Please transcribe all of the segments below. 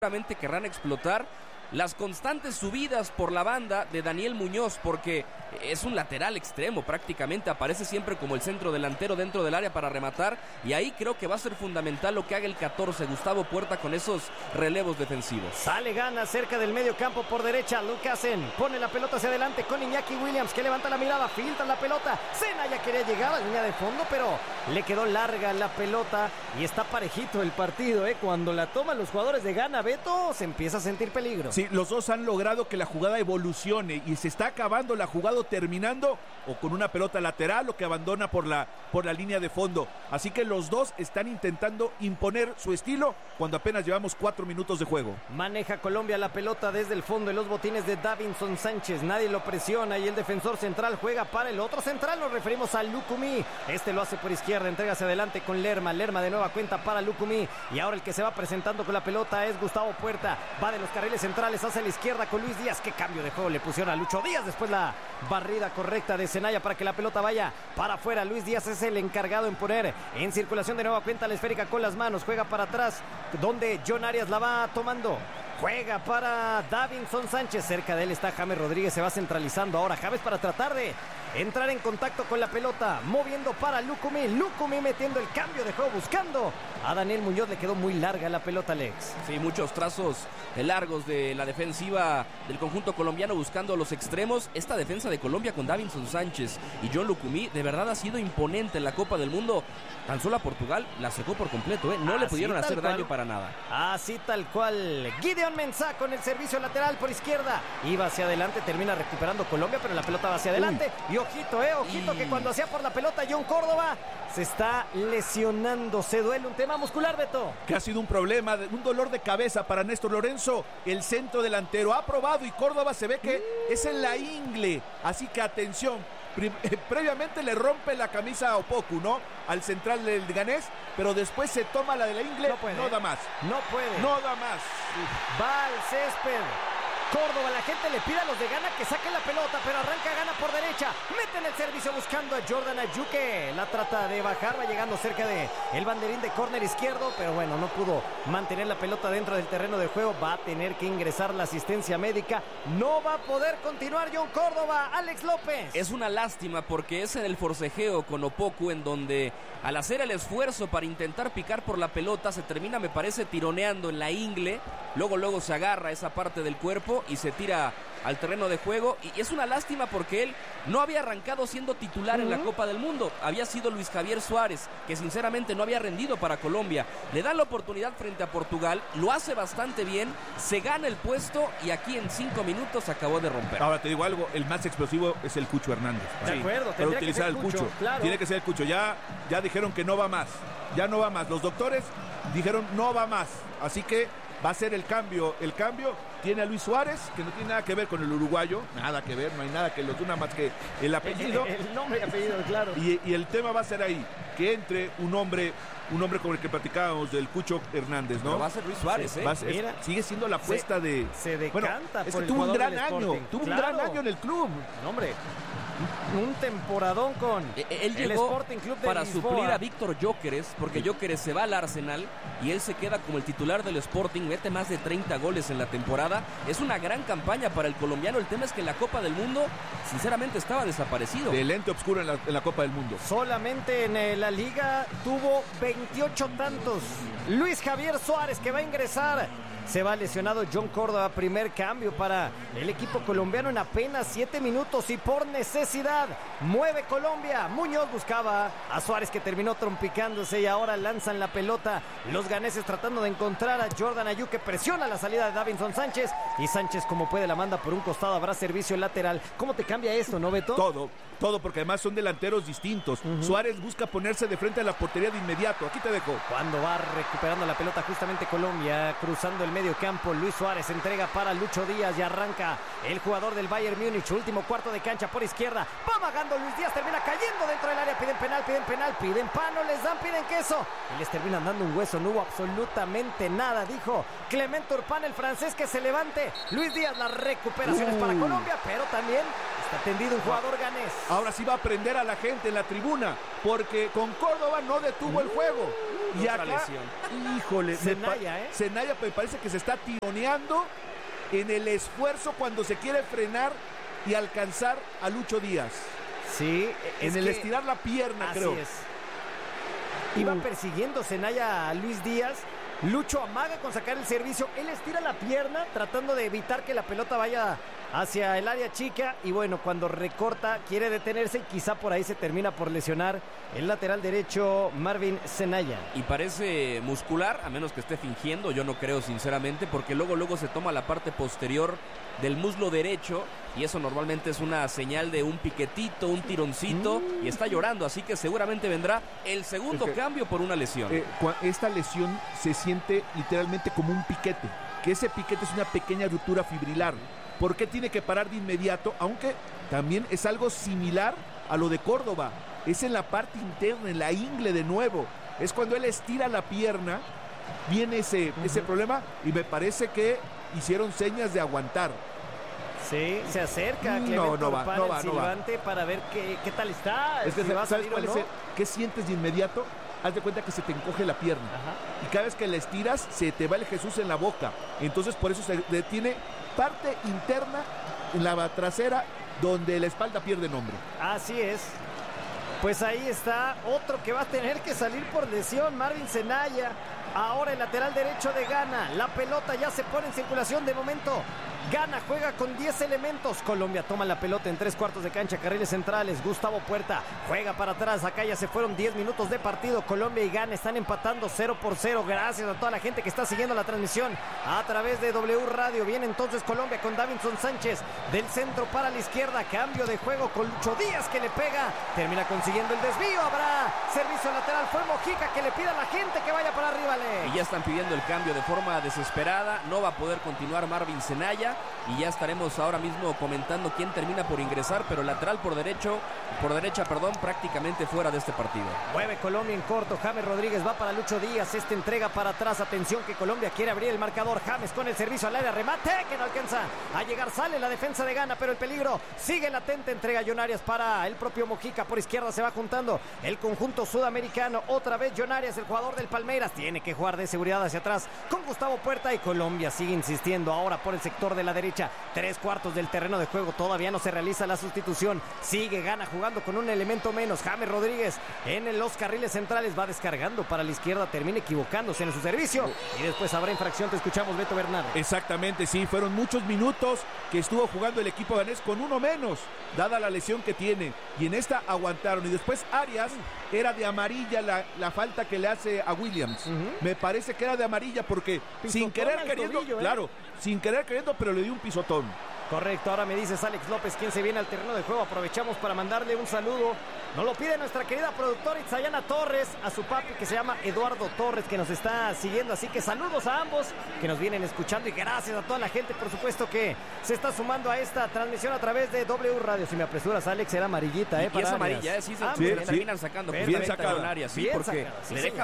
seguramente querrán explotar las constantes subidas por la banda de Daniel Muñoz, porque es un lateral extremo prácticamente, aparece siempre como el centro delantero dentro del área para rematar, y ahí creo que va a ser fundamental lo que haga el 14, Gustavo Puerta, con esos relevos defensivos. Sale Gana cerca del medio campo por derecha, Lucasen pone la pelota hacia adelante con Iñaki Williams, que levanta la mirada, filtra la pelota, Sena ya quería llegar a la línea de fondo, pero le quedó larga la pelota, y está parejito el partido, cuando la toman los jugadores de Gana, Beto, se empieza a sentir peligro. Sí, los dos han logrado que la jugada evolucione y se está acabando la jugada terminando o con una pelota lateral o que abandona por la línea de fondo. Así que los dos están intentando imponer su estilo cuando apenas llevamos 4 minutos de juego. Maneja Colombia la pelota desde el fondo en los botines de Davinson Sánchez. Nadie lo presiona y el defensor central juega para el otro central. Nos referimos a Lucumí. Este lo hace por izquierda, entrega hacia adelante con Lerma. Lerma de nueva cuenta para Lucumí. Y ahora el que se va presentando con la pelota es Gustavo Puerta. Va de los carriles centrales hacia la izquierda con Luis Díaz. Qué cambio de juego le pusieron a Lucho Díaz. Después la barrida correcta de Zenaya para que la pelota vaya para afuera. Luis Díaz es el encargado en poner en circulación de nueva cuenta la esférica con las manos. Juega para atrás donde John Arias la va tomando. Juega para Davinson Sánchez. Cerca de él está James Rodríguez. Se va centralizando ahora James para tratar de entrar en contacto con la pelota. Moviendo para Lucumí. Lucumí metiendo el cambio de juego. Buscando a Daniel Muñoz. Le quedó muy larga la pelota, Alex. Sí, muchos trazos largos de la defensiva del conjunto colombiano buscando los extremos. Esta defensa de Colombia con Davinson Sánchez y John Lucumí de verdad ha sido imponente en la Copa del Mundo. Tan solo a Portugal la secó por completo, no le pudieron hacer daño para nada. Así tal cual. Gideon Mensah con el servicio lateral por izquierda. Iba hacia adelante, termina recuperando Colombia, pero la pelota va hacia adelante. Y ojito, que cuando hacía por la pelota John Córdoba se está lesionando. Se duele un tema muscular, Beto. Que ha sido un problema, un dolor de cabeza para Néstor Lorenzo, el centro delantero. Ha probado y Córdoba se ve que es en la ingle. Así que atención. Previamente le rompe la camisa a Opoku, ¿no? Al central del ganés, pero después se toma la de la ingle. No da más. No puede. No da más. Va al césped. Córdoba, la gente le pide a los de Gana que saquen la pelota, pero arranca Gana por derecha, mete en el servicio buscando a Jordan Ayuque, la trata de bajar, va llegando cerca de el banderín de córner izquierdo, pero bueno, no pudo mantener la pelota dentro del terreno de juego, va a tener que ingresar la asistencia médica, no va a poder continuar John Córdoba. Alex López. Es una lástima porque es en el forcejeo con Opoku en donde al hacer el esfuerzo para intentar picar por la pelota se termina, me parece, tironeando en la ingle, luego se agarra esa parte del cuerpo y se tira al terreno de juego, y es una lástima porque él no había arrancado siendo titular en la Copa del Mundo, había sido Luis Javier Suárez, que sinceramente no había rendido para Colombia. Le dan la oportunidad frente a Portugal, lo hace bastante bien, se gana el puesto y aquí en 5 minutos acabó de romper. Ahora te digo algo, el más explosivo es el Cucho Hernández. De acuerdo, para utilizar el Cucho, claro. Tiene que ser el Cucho, ya dijeron que no va más, los doctores dijeron no va más, así que va a ser el cambio. Tiene a Luis Suárez, que no tiene nada que ver con el uruguayo, nada que ver, no hay nada que los una más que el apellido. El nombre y apellido, claro. Y el tema va a ser ahí, que entre un hombre con el que platicábamos, del Cucho Hernández, ¿no? Pero va a ser Luis Suárez, sigue siendo la apuesta de... Se decanta es por que el tuvo un gran año. Tuvo un gran año en el club. No, hombre. Un temporadón con él llegó el Sporting Club de para Lisboa. suplir a Víctor Gyökeres, porque Gyökeres se va al Arsenal y él se queda como el titular del Sporting, mete más de 30 goles en la temporada. Es una gran campaña para el colombiano. El tema es que en la Copa del Mundo sinceramente estaba desaparecido. De lente obscuro en la Copa del Mundo. Solamente en la Liga tuvo 28 tantos. Luis Javier Suárez, que va a ingresar. Se va lesionado John Córdoba, primer cambio para el equipo colombiano en apenas 7 minutos y por necesidad mueve Colombia. Muñoz buscaba a Suárez, que terminó trompicándose, y ahora lanzan la pelota los ganeses tratando de encontrar a Jordan Ayew, que presiona la salida de Davinson Sánchez, y Sánchez como puede la manda por un costado, habrá servicio lateral. ¿Cómo te cambia esto, no, Beto? Todo, porque además son delanteros distintos. Suárez busca ponerse de frente a la portería de inmediato. Aquí te dejo. Cuando va recuperando la pelota justamente Colombia, cruzando el medio campo, Luis Suárez entrega para Lucho Díaz y arranca el jugador del Bayern Múnich. Último cuarto de cancha por izquierda, va vagando Luis Díaz, termina cayendo dentro del área. Piden penal, piden pan, no les dan, piden queso y les terminan dando un hueso. No hubo absolutamente nada, dijo Clement Turpin, el francés, que se levante. Luis Díaz, las recuperaciones para Colombia, pero también Está tendido un jugador ganés. Ahora sí va a prender a la gente en la tribuna, porque con Córdoba no detuvo el juego. Y acá, lesión. híjole, Cenaya, Cenaya me parece que se está tironeando en el esfuerzo cuando se quiere frenar y alcanzar a Lucho Díaz. Sí, En el estirar la pierna, creo. Así es. Iba persiguiendo Cenaya a Luis Díaz. Lucho amaga con sacar el servicio. Él estira la pierna tratando de evitar que la pelota vaya hacia el área chica. Y bueno, cuando recorta, quiere detenerse y quizá por ahí se termina por lesionar el lateral derecho Marvin Cenaya. Y parece muscular, a menos que esté fingiendo, yo no creo sinceramente, porque luego se toma la parte posterior del muslo derecho y eso normalmente es una señal de un piquetito, un tironcito y está llorando, así que seguramente vendrá el segundo cambio por una lesión. Esta lesión se siente literalmente como un piquete, que ese piquete es una pequeña ruptura fibrilar. ¿Por qué tiene que parar de inmediato? Aunque también es algo similar a lo de Córdoba. Es en la parte interna, en la ingle de nuevo. Es cuando él estira la pierna, viene ese problema y me parece que hicieron señas de aguantar. Sí, se acerca Clemente Orpán, el silbante, para ver qué tal está. Es que si va a ¿sabes salir cuál o no? es qué sientes de inmediato? Haz de cuenta que se te encoge la pierna. Ajá. Y cada vez que la estiras, se te va el Jesús en la boca. Entonces por eso se detiene parte interna en la trasera donde la espalda pierde nombre. Así es. Pues ahí está otro que va a tener que salir por lesión, Marvin Cenaya. Ahora el lateral derecho de Ghana. La pelota ya se pone en circulación de momento. Ghana juega con 10 elementos. Colombia toma la pelota en 3/4 de cancha, carriles centrales. Gustavo Puerta juega para atrás. Acá ya se fueron 10 minutos de partido. Colombia y Ghana están empatando 0-0. Gracias a toda la gente que está siguiendo la transmisión a través de W Radio. Viene entonces Colombia con Davinson Sánchez del centro para la izquierda. Cambio de juego con Lucho Díaz que le pega. Termina consiguiendo el desvío. Habrá servicio lateral. Fue Mojica que le pide a la gente que vaya para arriba. Y ya están pidiendo el cambio de forma desesperada. No va a poder continuar Marvin Cenaya. Y ya estaremos ahora mismo comentando quién termina por ingresar, pero lateral por derecha, prácticamente fuera de este partido. Mueve Colombia en corto. James Rodríguez va para Lucho Díaz. Entrega para atrás. Atención que Colombia quiere abrir el marcador. James con el servicio al área. Remate que no alcanza a llegar. Sale la defensa de Ghana, pero el peligro sigue latente. Entrega John Arias para el propio Mojica. Por izquierda se va juntando el conjunto sudamericano. Otra vez John Arias, el jugador del Palmeiras. Tiene que jugar de seguridad hacia atrás con Gustavo Puerta. Y Colombia sigue insistiendo ahora por el sector de la derecha. 3/4 del terreno de juego. Todavía no se realiza la sustitución. Sigue Ghana jugando con un elemento menos. James Rodríguez en los carriles centrales. Va descargando para la izquierda. Termina equivocándose en su servicio. Y después habrá infracción. Te escuchamos, Beto Bernal. Exactamente, sí. Fueron muchos minutos que estuvo jugando el equipo ganés con uno menos, dada la lesión que tiene. Y en esta aguantaron. Y después Arias era de amarilla la falta que le hace a Williams. Me parece que era de amarilla porque sin querer queriendo, tobillo, claro, sin querer queriendo, pero le dio un pisotón. Correcto, ahora me dices Alex López quién se viene al terreno de juego. Aprovechamos para mandarle un saludo. Nos lo pide nuestra querida productora Itzayana Torres, a su papi que se llama Eduardo Torres, que nos está siguiendo. Así que saludos a ambos que nos vienen escuchando y gracias a toda la gente, por supuesto, que se está sumando a esta transmisión a través de W Radio. Si me apresuras, Alex, era amarillita, y es amarilla, sí, terminan sacando. Bien sacado. Sí, porque le deja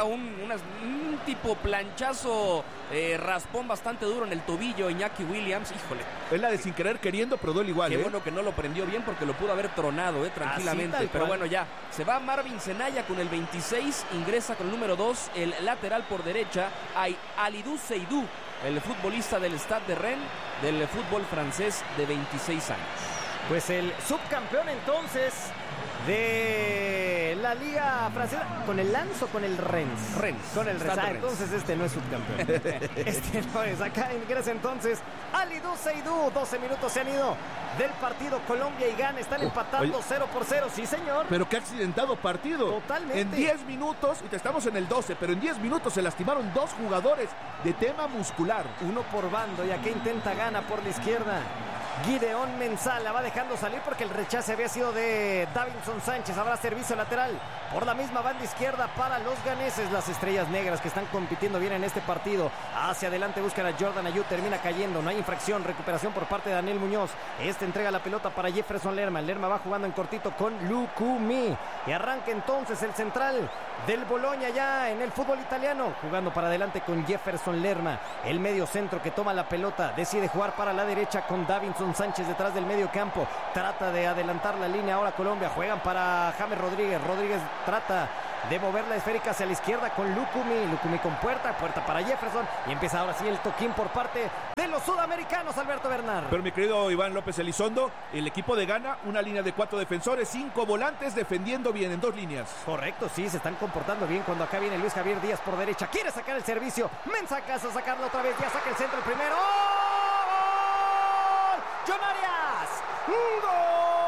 un tipo planchazo, raspón bastante duro en el tobillo Iñaki Williams. Híjole. Es la de sin querer queriendo, pero duele igual. Qué bueno que no lo prendió bien porque lo pudo haber tronado tranquilamente. Pero bueno, ya se va Marvin Cenaya con el 26, ingresa con el número 2, el lateral por derecha, hay Alidou Seydou, el futbolista del Stade de Rennes, del fútbol francés de 26 años. Pues el subcampeón entonces de la Liga Francesa, con el Lens o con el Rennes. Con el Rennes. Entonces no es subcampeón. No es. Acá ingresa entonces Alidou Seydou. 12 minutos se han ido del partido. Colombia y Ghana están empatando 0-0. Sí, señor. Pero qué accidentado partido. Totalmente. En 10 minutos, y estamos en el 12, pero en 10 minutos se lastimaron 2 jugadores de tema muscular. Uno por bando, y aquí intenta Ghana por la izquierda. Gideón Mensah la va dejando salir porque el rechace había sido de Davinson Sánchez. Habrá servicio lateral por la misma banda izquierda para los ganeses. Las estrellas negras que están compitiendo bien en este partido. Hacia adelante buscan a Jordan Ayew. Termina cayendo. No hay infracción. Recuperación por parte de Daniel Muñoz. Entrega la pelota para Jefferson Lerma. Lerma va jugando en cortito con Lukumi. Y arranca entonces el central del Bologna ya en el fútbol italiano. Jugando para adelante con Jefferson Lerma. El medio centro que toma la pelota. Decide jugar para la derecha con Davinson Davinson Sánchez detrás del medio campo. Trata de adelantar la línea ahora Colombia. Juegan para James Rodríguez. Rodríguez trata de mover la esférica hacia la izquierda con Lucumí. Lucumí con puerta para Jefferson. Y empieza ahora sí el toquín por parte de los sudamericanos, Alberto Bernal. Pero mi querido Iván López Elizondo, el equipo de Ghana, una línea de 4 defensores, 5 volantes defendiendo bien en 2 líneas. Correcto, sí, se están comportando bien cuando acá viene Luis Javier Díaz por derecha. Quiere sacar el servicio. Mensa Casa, sacarlo otra vez. Ya saca el centro el primero. ¡Gol! ¡John Arias! ¡Gol!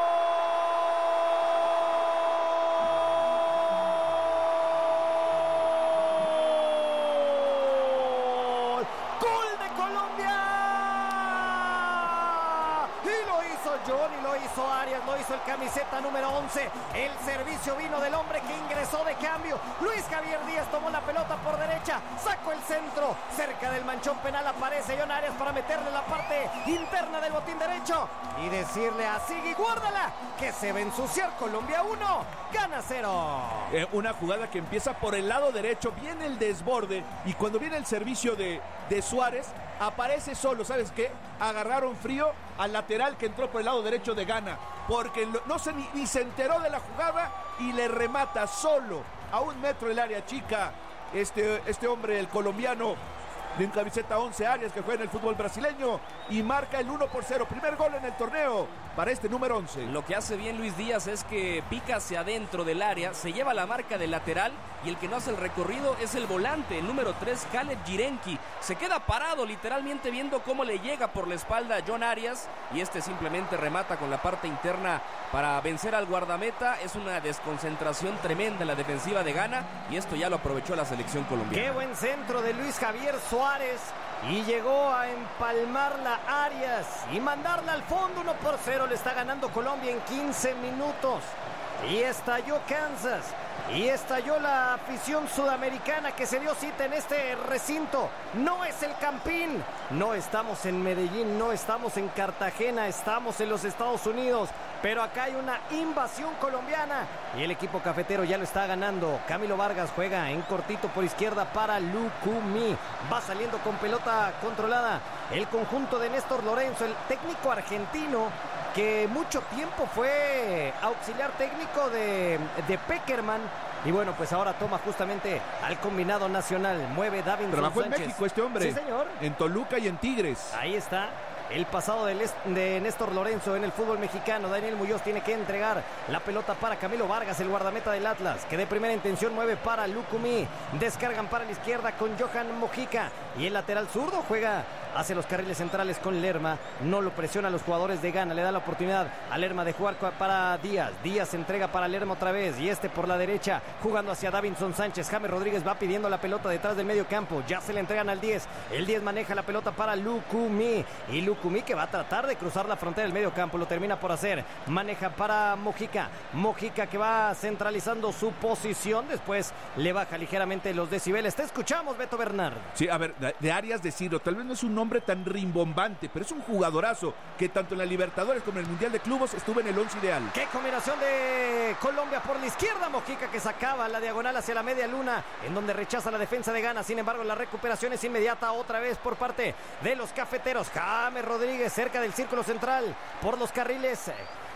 Y lo hizo Arias, lo hizo el camiseta número 11. El servicio vino del hombre que ingresó de cambio. Luis Javier Díaz tomó la pelota por derecha, sacó el centro, cerca del manchón penal aparece John Arias para meterle la parte interna del botín derecho y decirle a Sigui, guárdala, que se va a ensuciar. Colombia 1, Ghana 0. Una jugada que empieza por el lado derecho, viene el desborde y cuando viene el servicio de Suárez, aparece solo. ¿Sabes qué? Agarraron frío al lateral que entró por el lado derecho de Ghana, porque no se ni se enteró de la jugada y le remata solo a 1 metro del área chica este hombre, el colombiano de un camiseta 11, Arias, que juega en el fútbol brasileño y marca el 1-0, primer gol en el torneo para este número 11. Lo que hace bien Luis Díaz es que pica hacia adentro del área, se lleva la marca del lateral y el que no hace el recorrido es el volante, el número 3, Caleb Jirenki. Se queda parado literalmente viendo cómo le llega por la espalda a John Arias y simplemente remata con la parte interna para vencer al guardameta. Es una desconcentración tremenda en la defensiva de Ghana y esto ya lo aprovechó la selección colombiana. Qué buen centro de Luis Javier Suárez y llegó a empalmarla Arias y mandarla al fondo. 1-0 le está ganando Colombia en 15 minutos y estalló Kansas y estalló la afición sudamericana que se dio cita en este recinto. No es el Campín, no estamos en Medellín, no estamos en Cartagena, estamos en los Estados Unidos, pero acá hay una invasión colombiana y el equipo cafetero ya lo está ganando. Camilo Vargas juega en cortito por izquierda para Lucumí. Va saliendo con pelota controlada el conjunto de Néstor Lorenzo, el técnico argentino que mucho tiempo fue auxiliar técnico de Peckerman. Y bueno, pues ahora toma justamente al combinado nacional. Mueve Davinson Trabajó Sánchez. en México este hombre. Sí, señor. En Toluca y en Tigres. Ahí está. El pasado de Néstor Lorenzo en el fútbol mexicano. Daniel Muñoz tiene que entregar la pelota para Camilo Vargas, el guardameta del Atlas, que de primera intención mueve para Lucumí. Descargan para la izquierda con Johan Mojica. Y el lateral zurdo juega hacia los carriles centrales con Lerma. No lo presiona a los jugadores de Ghana. Le da la oportunidad a Lerma de jugar para Díaz. Díaz entrega para Lerma otra vez. Y por la derecha jugando hacia Davinson Sánchez. James Rodríguez va pidiendo la pelota detrás del medio campo. Ya se le entregan al 10. El 10 maneja la pelota para Lucumí. Y Lucumí que va a tratar de cruzar la frontera del medio campo. Lo termina por hacer. Maneja para Mojica. Mojica que va centralizando su posición. Después le baja ligeramente los decibeles. Te escuchamos, Beto Bernard. Sí, a ver, de Arias decirlo. Tal vez no es un nombre tan rimbombante, pero es un jugadorazo que tanto en la Libertadores como en el Mundial de Clubes estuvo en el 11 ideal. ¡Qué combinación de Colombia por la izquierda! Mojica que sacaba la diagonal hacia la media luna, en donde rechaza la defensa de Ghana. Sin embargo, la recuperación es inmediata otra vez por parte de los cafeteros. James Rodríguez cerca del círculo central por los carriles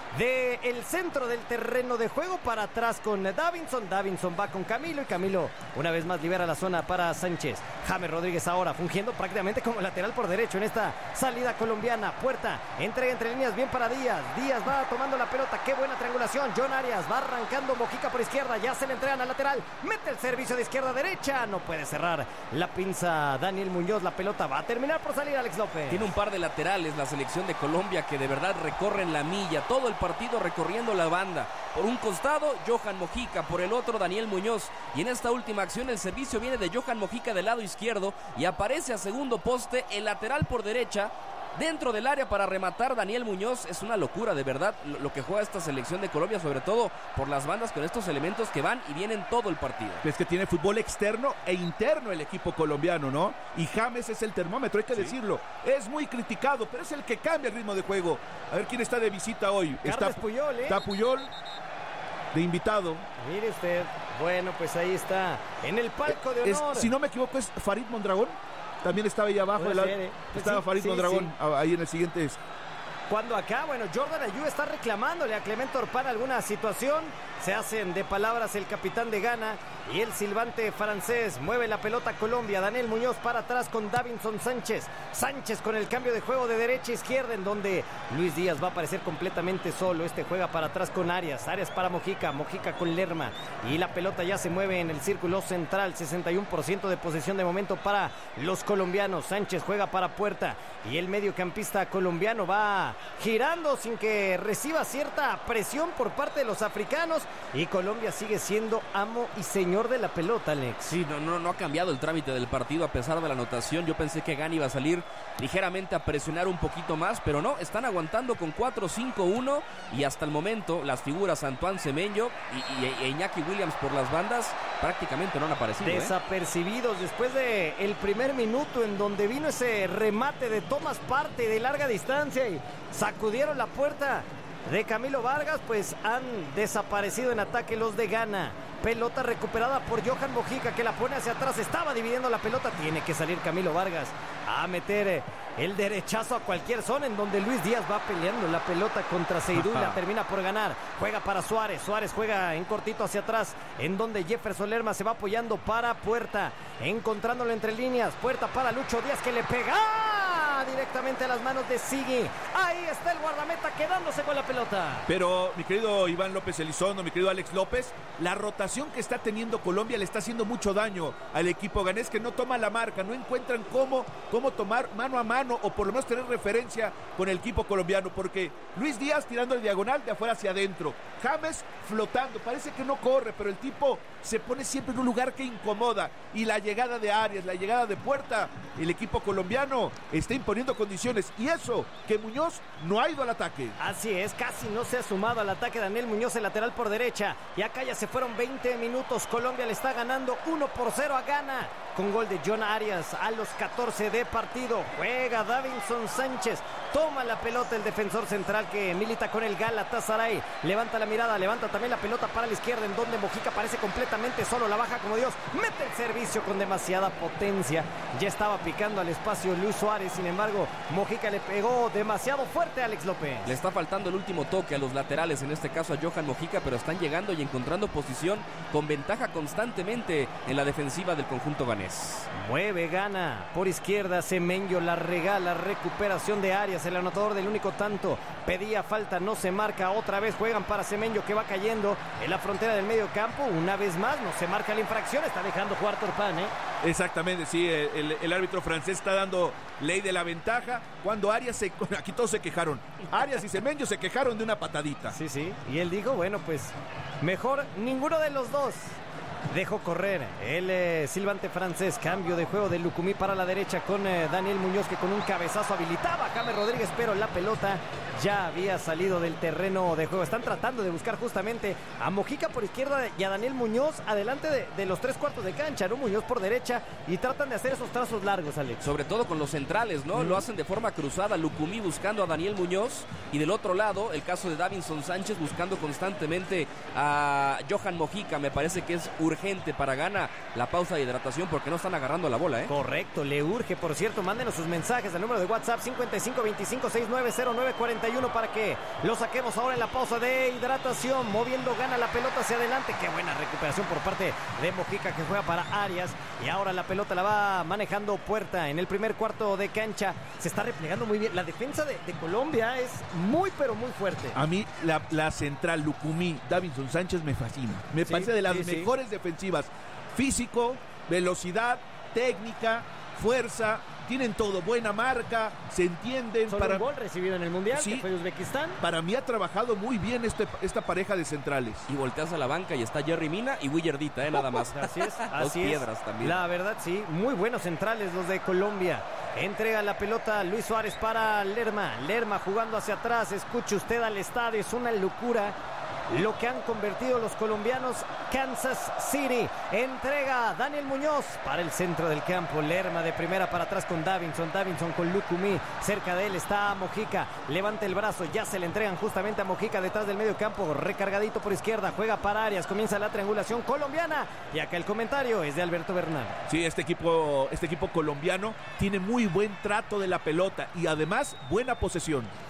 del centro del terreno de juego para atrás con Davinson. Davinson va con Camilo y Camilo una vez más libera la zona para Sánchez. James Rodríguez ahora fungiendo prácticamente como lateral por derecho en esta salida colombiana. Puerta, entrega entre líneas bien para Díaz. Díaz va tomando la pelota, qué buena triangulación. John Arias va arrancando, Mojica por izquierda, ya se le entregan al lateral. Mete el servicio de izquierda a derecha, no puede cerrar la pinza Daniel Muñoz. La pelota va a terminar por salir Alex López. Tiene un par de laterales la selección de Colombia que de verdad recorren la milla, todo el partido recorriendo la banda. Por un costado, Johan Mojica, por el otro, Daniel Muñoz. Y en esta última acción, el servicio viene de Johan Mojica del lado izquierdo y aparece a segundo poste el lateral por derecha. Dentro del área para rematar Daniel Muñoz. Es una locura de verdad lo que juega esta selección de Colombia, sobre todo por las bandas con estos elementos que van y vienen todo el partido. Es que tiene fútbol externo e interno el equipo colombiano, ¿no? Y James es el termómetro, hay que decirlo. Es muy criticado, pero es el que cambia el ritmo de juego. A ver quién está de visita hoy. Está Puyol, Está Puyol de invitado. Mire usted, bueno, pues ahí está en el palco de honor. Si no me equivoco, es Farid Mondragón. También estaba ahí abajo. Estaba Farid Mondragón ahí en el siguiente. Cuando acá, bueno, Jordan Ayew está reclamándole a Clemente Orpán alguna situación. Se hacen de palabras el capitán de Ghana y el silbante francés. Mueve la pelota Colombia. Daniel Muñoz para atrás con Davinson Sánchez. Sánchez con el cambio de juego de derecha a izquierda, en donde Luis Díaz va a aparecer completamente solo. Este juega para atrás con Arias. Arias para Mojica. Mojica con Lerma. Y la pelota ya se mueve en el círculo central. 61% de posesión de momento para los colombianos. Sánchez juega para Puerta. Y el mediocampista colombiano va girando sin que reciba cierta presión por parte de los africanos. Y Colombia sigue siendo amo y señor de la pelota, Alex. Sí, no ha cambiado el trámite del partido a pesar de la anotación. Yo pensé que Ghana iba a salir ligeramente a presionar un poquito más, pero no, están aguantando con 4-5-1 y hasta el momento las figuras Antoine Semenyo y Iñaki Williams por las bandas prácticamente no han aparecido. Desapercibidos después de el primer minuto en donde vino ese remate de Thomas Partey de larga distancia y sacudieron la puerta de Camilo Vargas, pues han desaparecido en ataque los de Ghana. Pelota recuperada por Johan Mojica, que la pone hacia atrás. Estaba dividiendo la pelota. Tiene que salir Camilo Vargas a meter el derechazo a cualquier zona, en donde Luis Díaz va peleando la pelota contra Seydou. La termina por ganar. Juega para Suárez. Suárez juega en cortito hacia atrás, en donde Jefferson Lerma se va apoyando para Puerta. Encontrándolo entre líneas. Puerta para Lucho Díaz, que le pega directamente a las manos de Sigui. Ahí está el guardameta quedándose con la pelota. Pero mi querido Iván López Elizondo, mi querido Alex López, la rotación que está teniendo Colombia le está haciendo mucho daño al equipo ganés, que no toma la marca, no encuentran cómo tomar mano a mano o por lo menos tener referencia con el equipo colombiano, porque Luis Díaz tirando el diagonal de afuera hacia adentro, James flotando, parece que no corre, pero el tipo se pone siempre en un lugar que incomoda, y la llegada de Arias, la llegada de Puerta, el equipo colombiano está imponiendo condiciones, y eso, que Muñoz no ha ido al ataque. Así es, casi no se ha sumado al ataque Daniel Muñoz, el lateral por derecha, y acá ya se fueron 20 minutos, Colombia le está ganando 1-0 a Ghana, con gol de John Arias a los 14 de partido. Juega Davinson Sánchez, toma la pelota el defensor central que milita con el Galatasaray, levanta la mirada, levanta también la pelota para la izquierda, en donde Mojica parece completamente solo, la baja como Dios, mete el servicio con demasiada potencia, ya estaba picando al espacio Luis Suárez, sin embargo Mojica le pegó demasiado fuerte a Alex López. Le está faltando el último toque a los laterales, en este caso a Johan Mojica, pero están llegando y encontrando posición con ventaja constantemente en la defensiva del conjunto ganés. Mueve Ghana por izquierda, Semenyo la regala, recuperación de Arias, el anotador del único tanto, pedía falta, no se marca, otra vez juegan para Semenyo, que va cayendo en la frontera del medio campo, una vez más no se marca la infracción, está dejando jugar Torpán, Exactamente, sí, el árbitro francés está dando ley de la ventaja, cuando Arias aquí todos se quejaron, Arias y Semenyo se quejaron de una patadita. Sí, y él dijo, bueno, pues mejor ninguno de los dos. Dejó correr el silbante francés, cambio de juego de Lucumí para la derecha con Daniel Muñoz, que con un cabezazo habilitaba a James Rodríguez, pero la pelota ya había salido del terreno de juego. Están tratando de buscar justamente a Mojica por izquierda y a Daniel Muñoz adelante de los tres cuartos de cancha, ¿no? Muñoz por derecha, y tratan de hacer esos trazos largos, Alex. Sobre todo con los centrales, ¿no? Lo hacen de forma cruzada, Lucumí buscando a Daniel Muñoz, y del otro lado el caso de Davinson Sánchez buscando constantemente a Johan Mojica. Me parece que es urgente para Ghana la pausa de hidratación porque no están agarrando la bola, Correcto, le urge. Por cierto, mándenos sus mensajes al número de WhatsApp 5525690941 para que lo saquemos ahora en la pausa de hidratación. Moviendo Ghana la pelota hacia adelante. Qué buena recuperación por parte de Mojica, que juega para Arias, y ahora la pelota la va manejando Puerta en el primer cuarto de cancha. Se está replegando muy bien. La defensa de Colombia es muy pero muy fuerte. A mí la central Lucumí, Davinson Sánchez me fascina. Me parece de las mejores defensivas. Físico, velocidad, técnica, fuerza, tienen todo, buena marca, se entienden. Solo un gol recibido en el Mundial, que fue Uzbekistán. Para mí ha trabajado muy bien esta pareja de centrales. Y volteas a la banca y está Jerry Mina y Willardita, nada más. Así es, Dos piedras también. La verdad, sí, muy buenos centrales los de Colombia. Entrega la pelota Luis Suárez para Lerma. Lerma jugando hacia atrás. Escuche usted al estadio, es una locura lo que han convertido los colombianos. Kansas City entrega Daniel Muñoz para el centro del campo. Lerma de primera para atrás con Davinson con Lucumí, cerca de él está Mojica, levanta el brazo, ya se le entregan justamente a Mojica detrás del medio campo, recargadito por izquierda, juega para Arias, comienza la triangulación colombiana, y acá el comentario es de Alberto Bernal. Sí, este equipo colombiano tiene muy buen trato de la pelota y además buena posesión.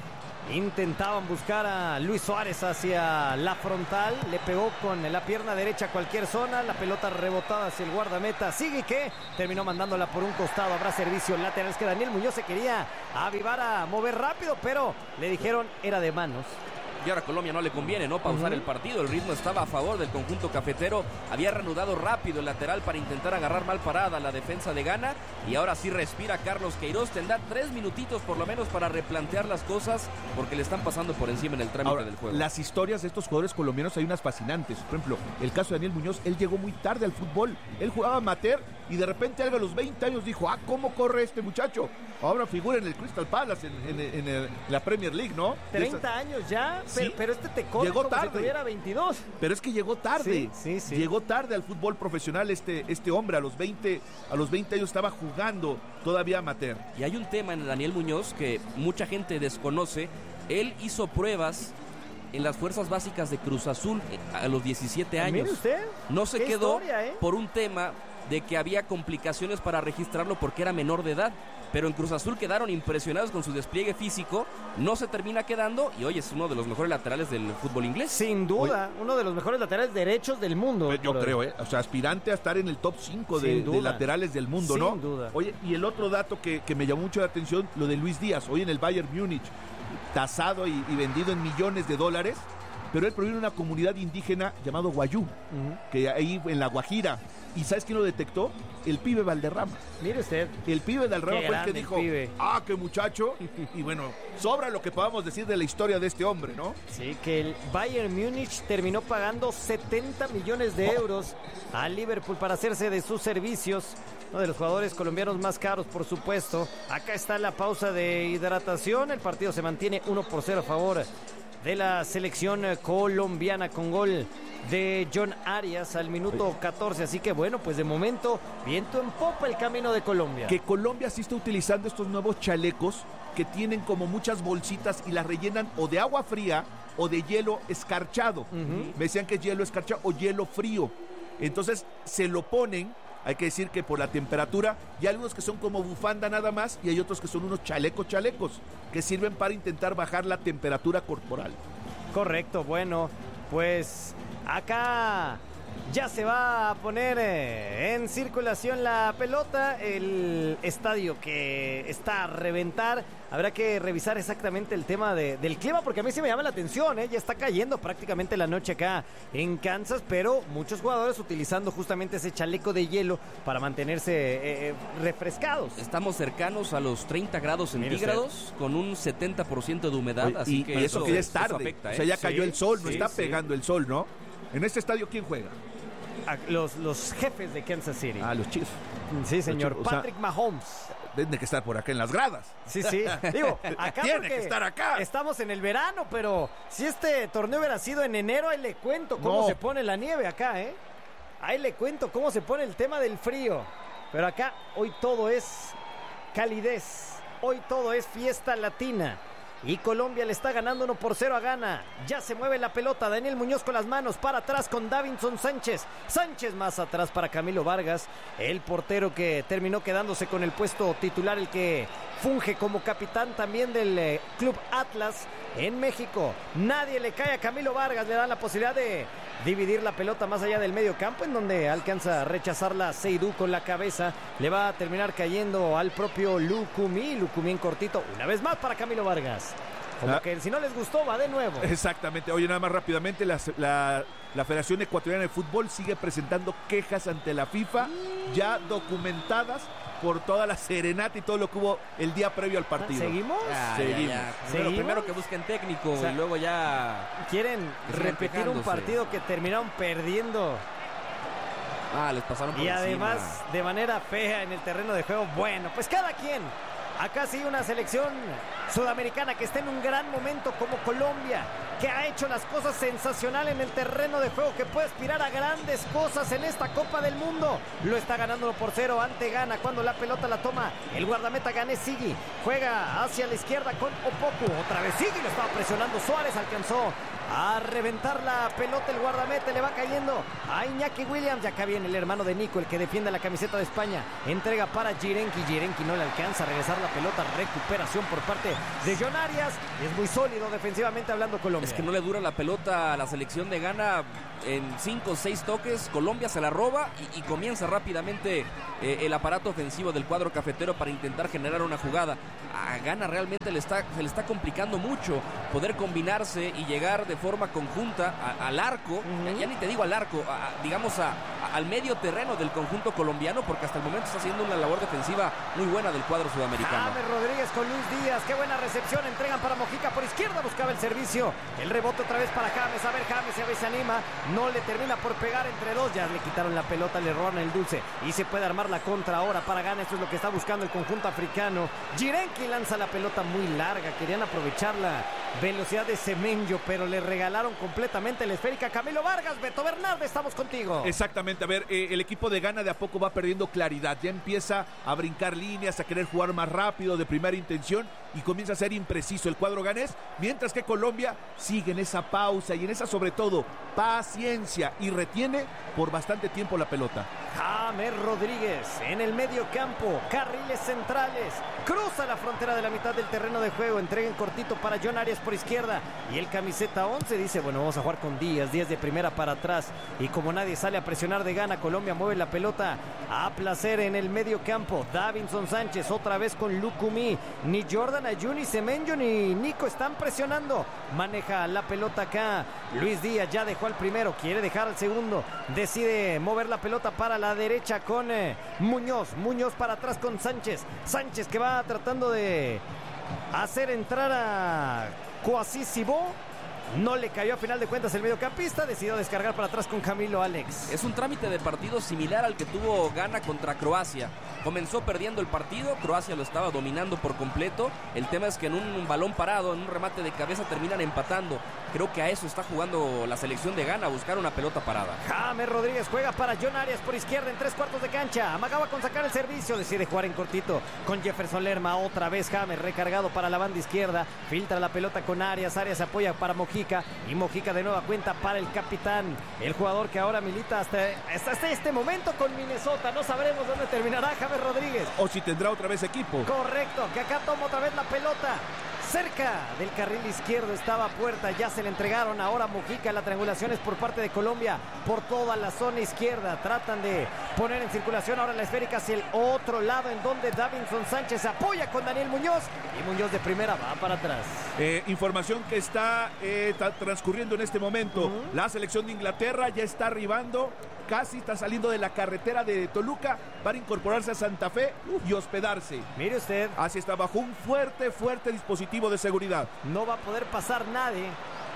Intentaban buscar a Luis Suárez hacia la frontal. Le pegó con la pierna derecha a cualquier zona. La pelota rebotada hacia el guardameta. Sigue que terminó mandándola por un costado. Habrá servicio lateral. Es que Daniel Muñoz se quería avivar a mover rápido, pero le dijeron era de manos. Y ahora a Colombia no le conviene, ¿no? Pausar el partido. El ritmo estaba a favor del conjunto cafetero. Había reanudado rápido el lateral para intentar agarrar mal parada la defensa de Ghana. Y ahora sí respira Carlos Queiroz. Tendrá 3 minutitos por lo menos para replantear las cosas, porque le están pasando por encima en el trámite ahora, del juego. Las historias de estos jugadores colombianos hay unas fascinantes. Por ejemplo, el caso de Daniel Muñoz, él llegó muy tarde al fútbol. Él jugaba amateur y de repente algo a los 20 años dijo, ¿cómo corre este muchacho? Ahora figura en el Crystal Palace, en la Premier League, ¿no? 30 años ya, Sí, pero este te corre llegó como tarde. si tuviera 22. Pero es que llegó tarde. Sí. Llegó tarde al fútbol profesional este hombre. A los 20 años estaba jugando todavía amateur. Y hay un tema en Daniel Muñoz que mucha gente desconoce. Él hizo pruebas en las fuerzas básicas de Cruz Azul a los 17 años. Mire usted. No se qué quedó historia, ¿eh? por un tema de que había complicaciones para registrarlo porque era menor de edad. Pero en Cruz Azul quedaron impresionados con su despliegue físico. No se termina quedando y hoy es uno de los mejores laterales del fútbol inglés. Sin duda, uno de los mejores laterales derechos del mundo. Yo creo, o sea, aspirante a estar en el top 5 Sin de duda. laterales del mundo, ¿no? Sin duda. Oye, y el otro dato que me llamó mucho la atención, lo de Luis Díaz, hoy en el Bayern Múnich, tasado y vendido en millones de dólares, pero él proviene de una comunidad indígena llamado Guayú, que ahí en la Guajira. ¿Y sabes quién lo detectó? El pibe Valderrama. Mire usted. El pibe Valderrama Qué fue el que grande dijo, el pibe. qué muchacho. Y bueno, sobra lo que podamos decir de la historia de este hombre, ¿no? Sí, que el Bayern Múnich terminó pagando 70 millones de euros a Liverpool para hacerse de sus servicios. Uno de los jugadores colombianos más caros, por supuesto. Acá está la pausa de hidratación. El partido se mantiene 1-0 a favor de la selección colombiana con gol de John Arias al minuto 14. Así que bueno, pues de momento viento en popa el camino de Colombia. Que Colombia sí está utilizando estos nuevos chalecos que tienen como muchas bolsitas y las rellenan o de agua fría o de hielo escarchado. Me decían que es hielo escarchado o hielo frío. Entonces se lo ponen. Hay que decir que por la temperatura, y hay algunos que son como bufanda nada más, y hay otros que son unos chalecos, que sirven para intentar bajar la temperatura corporal. Correcto, bueno, pues acá ya se va a poner en circulación la pelota, el estadio que está a reventar. Habrá que revisar exactamente el tema del clima, porque a mí sí me llama la atención, ya está cayendo prácticamente la noche acá en Kansas, pero muchos jugadores utilizando justamente ese chaleco de hielo para mantenerse refrescados. Estamos cercanos a los 30 grados centígrados con un 70% de humedad. Oye, así y que eso que ya es tarde, afecta, o sea, ya cayó el sol, no está sí. pegando el sol, ¿no? En este estadio, ¿quién juega? Los jefes de Kansas City. Los Chiefs. Sí, señor. Los Chiefs, o sea, Patrick Mahomes. Tiene que estar por acá en las gradas. Sí. Digo, acá Tiene porque que estar acá. estamos en el verano, pero si este torneo hubiera sido en enero, ahí le cuento cómo No. se pone la nieve acá, ¿eh? Ahí le cuento cómo se pone el tema del frío. Pero acá hoy todo es calidez. Hoy todo es fiesta latina. Y Colombia le está ganando 1-0 a Ghana. Ya se mueve la pelota. Daniel Muñoz con las manos para atrás con Davinson Sánchez. Sánchez más atrás para Camilo Vargas. El portero que terminó quedándose con el puesto titular. El que funge como capitán también del Club Atlas en México. Nadie le cae a Camilo Vargas. Le dan la posibilidad de dividir la pelota más allá del medio campo, en donde alcanza a rechazarla Seydou con la cabeza. Le va a terminar cayendo al propio Lucumí. Lucumí en cortito. Una vez más para Camilo Vargas. Como que si no les gustó, va de nuevo. Exactamente. Oye, nada más rápidamente, la Federación Ecuatoriana de Fútbol sigue presentando quejas ante la FIFA, ya documentadas por toda la serenata y todo lo que hubo el día previo al partido. ¿Seguimos? Seguimos. Primero que busquen técnico, O sea, y luego ya... Quieren Están repetir un quejándose. partido que terminaron perdiendo. les pasaron por Y encima. además de manera fea en el terreno de juego. Bueno, pues cada quien. Acá sí una selección sudamericana que está en un gran momento como Colombia, que ha hecho las cosas sensacional en el terreno de juego, que puede aspirar a grandes cosas en esta Copa del Mundo. Lo está ganando 1-0 ante Ghana cuando la pelota la toma el guardameta Gane Sigui. Juega hacia la izquierda con Opoku. Otra vez Sigui, lo estaba presionando Suárez, alcanzó a reventar la pelota el guardameta, le va cayendo a Iñaki Williams, y acá viene el hermano de Nico, el que defiende la camiseta de España, entrega para Jirenki no le alcanza a regresar la pelota, recuperación por parte de John Arias, es muy sólido defensivamente hablando Colombia. Es que no le dura la pelota a la selección de Ghana en 5 o 6 toques, Colombia se la roba y comienza rápidamente el aparato ofensivo del cuadro cafetero para intentar generar una jugada. A Ghana realmente se le está complicando mucho poder combinarse y llegar de forma conjunta al arco, ya ni te digo al arco, digamos al medio terreno del conjunto colombiano, porque hasta el momento está haciendo una labor defensiva muy buena del cuadro sudamericano. James Rodríguez con Luis Díaz, qué buena recepción, entregan para Mojica por izquierda, buscaba el servicio, el rebote otra vez para James, a ver James se anima, no le termina por pegar entre dos, ya le quitaron la pelota, le robaron el dulce y se puede armar la contra ahora para Ghana, esto es lo que está buscando el conjunto africano. Jirenki lanza la pelota muy larga, querían aprovechar la velocidad de Semenyo, pero le regalaron completamente la esférica. Camilo Vargas, Beto Bernardes, estamos contigo. Exactamente, a ver, el equipo de Ghana de a poco va perdiendo claridad, ya empieza a brincar líneas, a querer jugar más rápido de primera intención y comienza a ser impreciso el cuadro ganés, mientras que Colombia sigue en esa pausa y en esa sobre todo paciencia y retiene por bastante tiempo la pelota. James Rodríguez en el medio campo, carriles centrales, cruza la frontera de la mitad del terreno de juego, entrega en cortito para John Arias por izquierda y el camiseta 11 dice, bueno, vamos a jugar con Díaz de primera para atrás y como nadie sale a presionar de Ghana, Colombia mueve la pelota a placer en el medio campo. Davinson Sánchez otra vez con Lukumi, ni Jordan Ayew, ni Semenyo, ni Nico están presionando, maneja la pelota acá Luis Díaz, ya dejó al primero, quiere dejar al segundo, decide mover la pelota para la derecha con Muñoz para atrás con Sánchez que va tratando de hacer entrar a Kouassi Sibó. No le cayó a final de cuentas el mediocampista, decidió descargar para atrás con Camilo Alex. Es un trámite de partido similar al que tuvo Ghana contra Croacia. Comenzó perdiendo el partido, Croacia lo estaba dominando por completo. El tema es que en un balón parado, en un remate de cabeza terminan empatando. Creo que a eso está jugando la selección de Ghana, a buscar una pelota parada. James Rodríguez juega para John Arias por izquierda en 3/4 de cancha. Amagaba con sacar el servicio, decide jugar en cortito con Jefferson Lerma. Otra vez James recargado para la banda izquierda. Filtra la pelota con Arias apoya para Mojica y Mojica de nueva cuenta para el capitán. El jugador que ahora milita hasta este momento con Minnesota. No sabremos dónde terminará James Rodríguez. O si tendrá otra vez equipo. Correcto, que acá toma otra vez la pelota. Cerca del carril izquierdo estaba Puerta, ya se le entregaron ahora Mojica, la triangulación es por parte de Colombia, por toda la zona izquierda, tratan de poner en circulación ahora la esférica hacia el otro lado en donde Davinson Sánchez se apoya con Daniel Muñoz y Muñoz de primera va para atrás. Información que está transcurriendo en este momento, la selección de Inglaterra ya está arribando, casi está saliendo de la carretera de Toluca para incorporarse a Santa Fe y hospedarse. Mire usted. Así está, bajo un fuerte dispositivo de seguridad. No va a poder pasar nadie.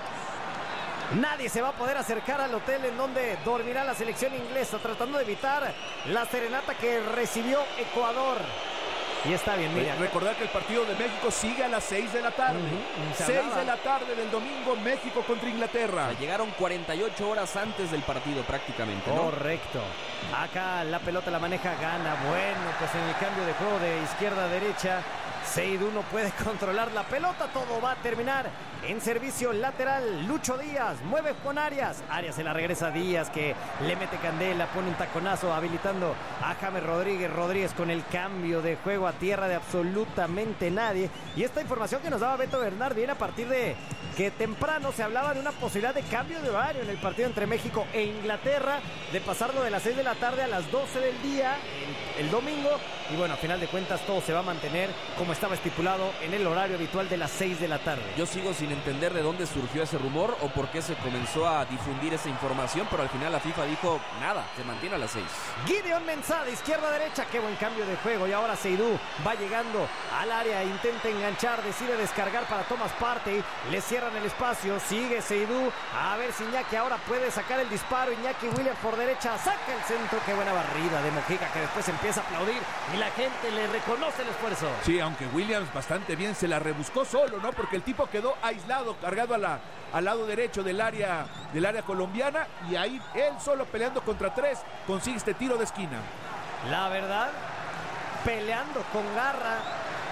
Nadie se va a poder acercar al hotel en donde dormirá la selección inglesa, tratando de evitar la serenata que recibió Ecuador. Y está bien, mira. Recordar que el partido de México sigue a las 6 de la tarde. 6 de la tarde del domingo, México contra Inglaterra. O sea, llegaron 48 horas antes del partido prácticamente, ¿no? Correcto. Acá la pelota la maneja Ghana. Bueno, pues en el cambio de juego de izquierda a derecha, Seydou no puede controlar la pelota. Todo va a terminar en servicio lateral. Lucho Díaz mueve con Arias. Arias se la regresa a Díaz, que le mete candela, pone un taconazo habilitando a James Rodríguez. Rodríguez con el cambio de juego a tierra de absolutamente nadie. Y esta información que nos daba Beto Bernard viene a partir de que temprano se hablaba de una posibilidad de cambio de horario en el partido entre México e Inglaterra, de pasarlo de las 6 de la tarde a las 12 del día el domingo. Y bueno, a final de cuentas todo se va a mantener como estaba estipulado en el horario habitual de las 6 de la tarde. Yo sigo sin entender de dónde surgió ese rumor o por qué se comenzó a difundir esa información, pero al final la FIFA dijo nada, se mantiene a las 6. Gideon Mensah de izquierda a derecha, qué buen cambio de juego. Y ahora Seydou va llegando al área, intenta enganchar, decide descargar para Thomas Partey, le cierran el espacio, sigue Seydou, a ver si Iñaki ahora puede sacar el disparo. Iñaki Williams por derecha, saca el centro, qué buena barrida de Mojica, que después empieza a aplaudir y la gente le reconoce el esfuerzo. Sí, aunque Williams bastante bien se la rebuscó solo, ¿no? Porque el tipo quedó aislado, cargado al lado derecho del área colombiana, y ahí él solo peleando contra tres consigue este tiro de esquina. La verdad, peleando con garra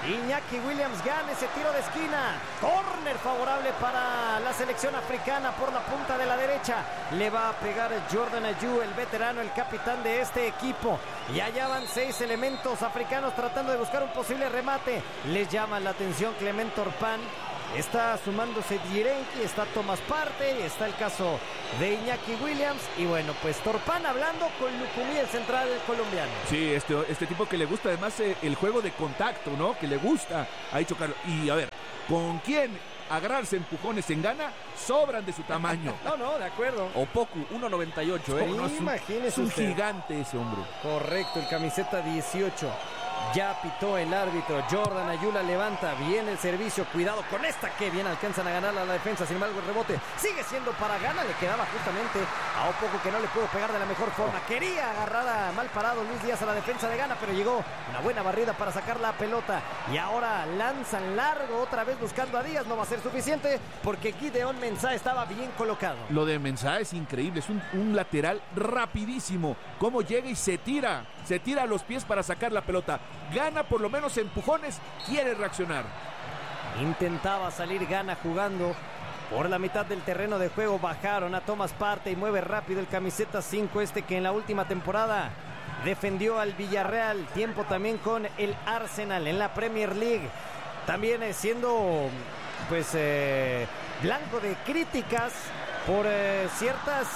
Iñaki Williams gana ese tiro de esquina. Córner favorable para la selección africana por la punta de la derecha. Le va a pegar Jordan Ayew, el veterano, el capitán de este equipo. Y allá van 6 elementos africanos tratando de buscar un posible remate. Les llama la atención Clement Turpin. Está sumándose Djirenki, está Thomas Partey, está el caso de Iñaki Williams. Y bueno, pues Turpin hablando con Lucumí, el central colombiano. Sí, este tipo que le gusta además el juego de contacto, ¿no? Que le gusta ahí chocar. Y a ver, ¿con quién agarrarse empujones en Ghana? Sobran de su tamaño. No, de acuerdo. Opoku, 1.98, Imagínese es un usted. gigante ese hombre. Correcto, el camiseta 18. Ya pitó el árbitro. Jordan Ayew la levanta. Viene el servicio. Cuidado con esta. Que bien alcanzan a ganar la defensa. Sin embargo, el rebote sigue siendo para Ghana. Le quedaba justamente a Opoku, que no le pudo pegar de la mejor forma. Quería agarrar mal parado Luis Díaz a la defensa de Ghana, pero llegó una buena barrida para sacar la pelota. Y ahora lanzan largo otra vez buscando a Díaz. No va a ser suficiente porque Gideon Mensah estaba bien colocado. Lo de Mensah es increíble. Es un lateral rapidísimo. Cómo llega y se tira a los pies para sacar la pelota. Gana por lo menos empujones, quiere reaccionar. Intentaba salir Ghana jugando por la mitad del terreno de juego. Bajaron a Thomas Partey y mueve rápido el camiseta 5, que en la última temporada defendió al Villarreal. Tiempo también con el Arsenal en la Premier League. También siendo pues blanco de críticas por ciertas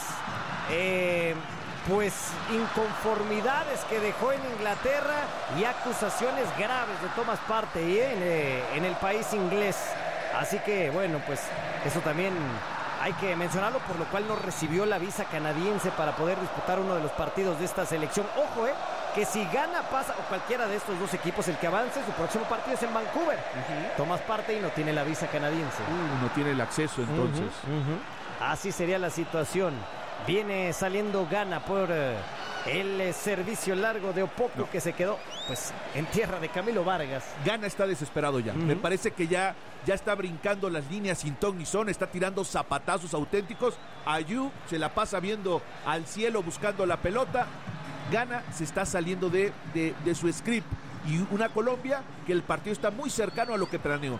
pues inconformidades que dejó en Inglaterra y acusaciones graves de Thomas Partey en el país inglés. Así que bueno, pues eso también hay que mencionarlo, por lo cual no recibió la visa canadiense para poder disputar uno de los partidos de esta selección. Ojo, que si Ghana pasa, o cualquiera de estos dos equipos, el que avance, su próximo partido es en Vancouver. Thomas Partey no tiene la visa canadiense. No tiene el acceso entonces. Así sería la situación. Viene saliendo Ghana por el servicio largo de Opoku, que se quedó pues en tierra de Camilo Vargas. Ghana está desesperado ya. Me parece que ya está brincando las líneas sin ton ni son, está tirando zapatazos auténticos. Ayew se la pasa viendo al cielo buscando la pelota. Ghana se está saliendo de su script. Y una Colombia que el partido está muy cercano a lo que planeó.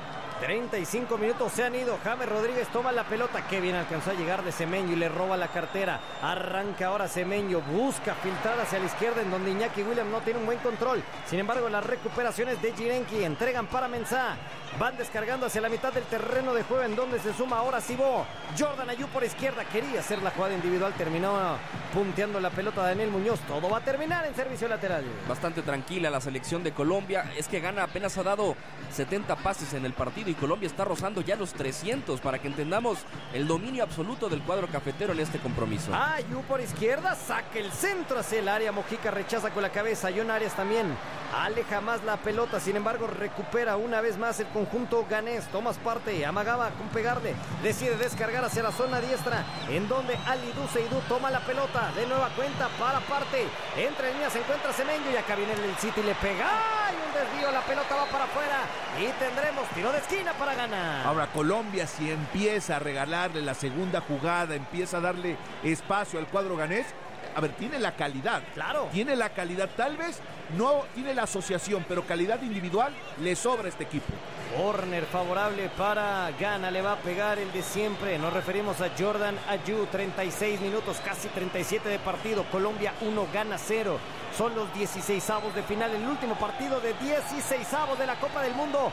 35 minutos se han ido. James Rodríguez toma la pelota. Qué bien alcanzó a llegar de Semenyo y le roba la cartera. Arranca ahora Semenyo. Busca filtrar hacia la izquierda, en donde Iñaki Williams no tiene un buen control. Sin embargo, las recuperaciones de Djirenki entregan para Mensah. Van descargando hacia la mitad del terreno de juego, en donde se suma ahora Sibó. Jordan Ayew por izquierda. Quería hacer la jugada individual. Terminó punteando la pelota a Daniel Muñoz. Todo va a terminar en servicio lateral. Bastante tranquila la selección de Colombia. Es que Ghana apenas ha dado 70 pases en el partido y Colombia está rozando ya los 300, para que entendamos el dominio absoluto del cuadro cafetero en este compromiso. Ayew por izquierda, saca el centro hacia el área. Mojica rechaza con la cabeza. John Arias también aleja más la pelota. Sin embargo, recupera una vez más el conjunto ganés. Thomas Partey amagaba con pegarle. Decide descargar hacia la zona diestra, en donde Alidou Seydou toma la pelota. De nueva cuenta para Partey. Entre líneas se encuentra Semenyo y acá viene el City, le pega. ¡Ay! Un desvío, la pelota va para afuera y tendremos tiro de esquina para Ghana. Ahora Colombia, si empieza a regalarle la segunda jugada, empieza a darle espacio al cuadro ganés, a ver, tiene la calidad. Claro. Tiene la calidad, tal vez no tiene la asociación, pero calidad individual le sobra a este equipo. Corner favorable para Ghana, le va a pegar el de siempre. Nos referimos a Jordan Ayew. 36 minutos, casi 37 de partido. Colombia 1, Ghana 0. Son los 16avos de final, el último partido de 16avos de la Copa del Mundo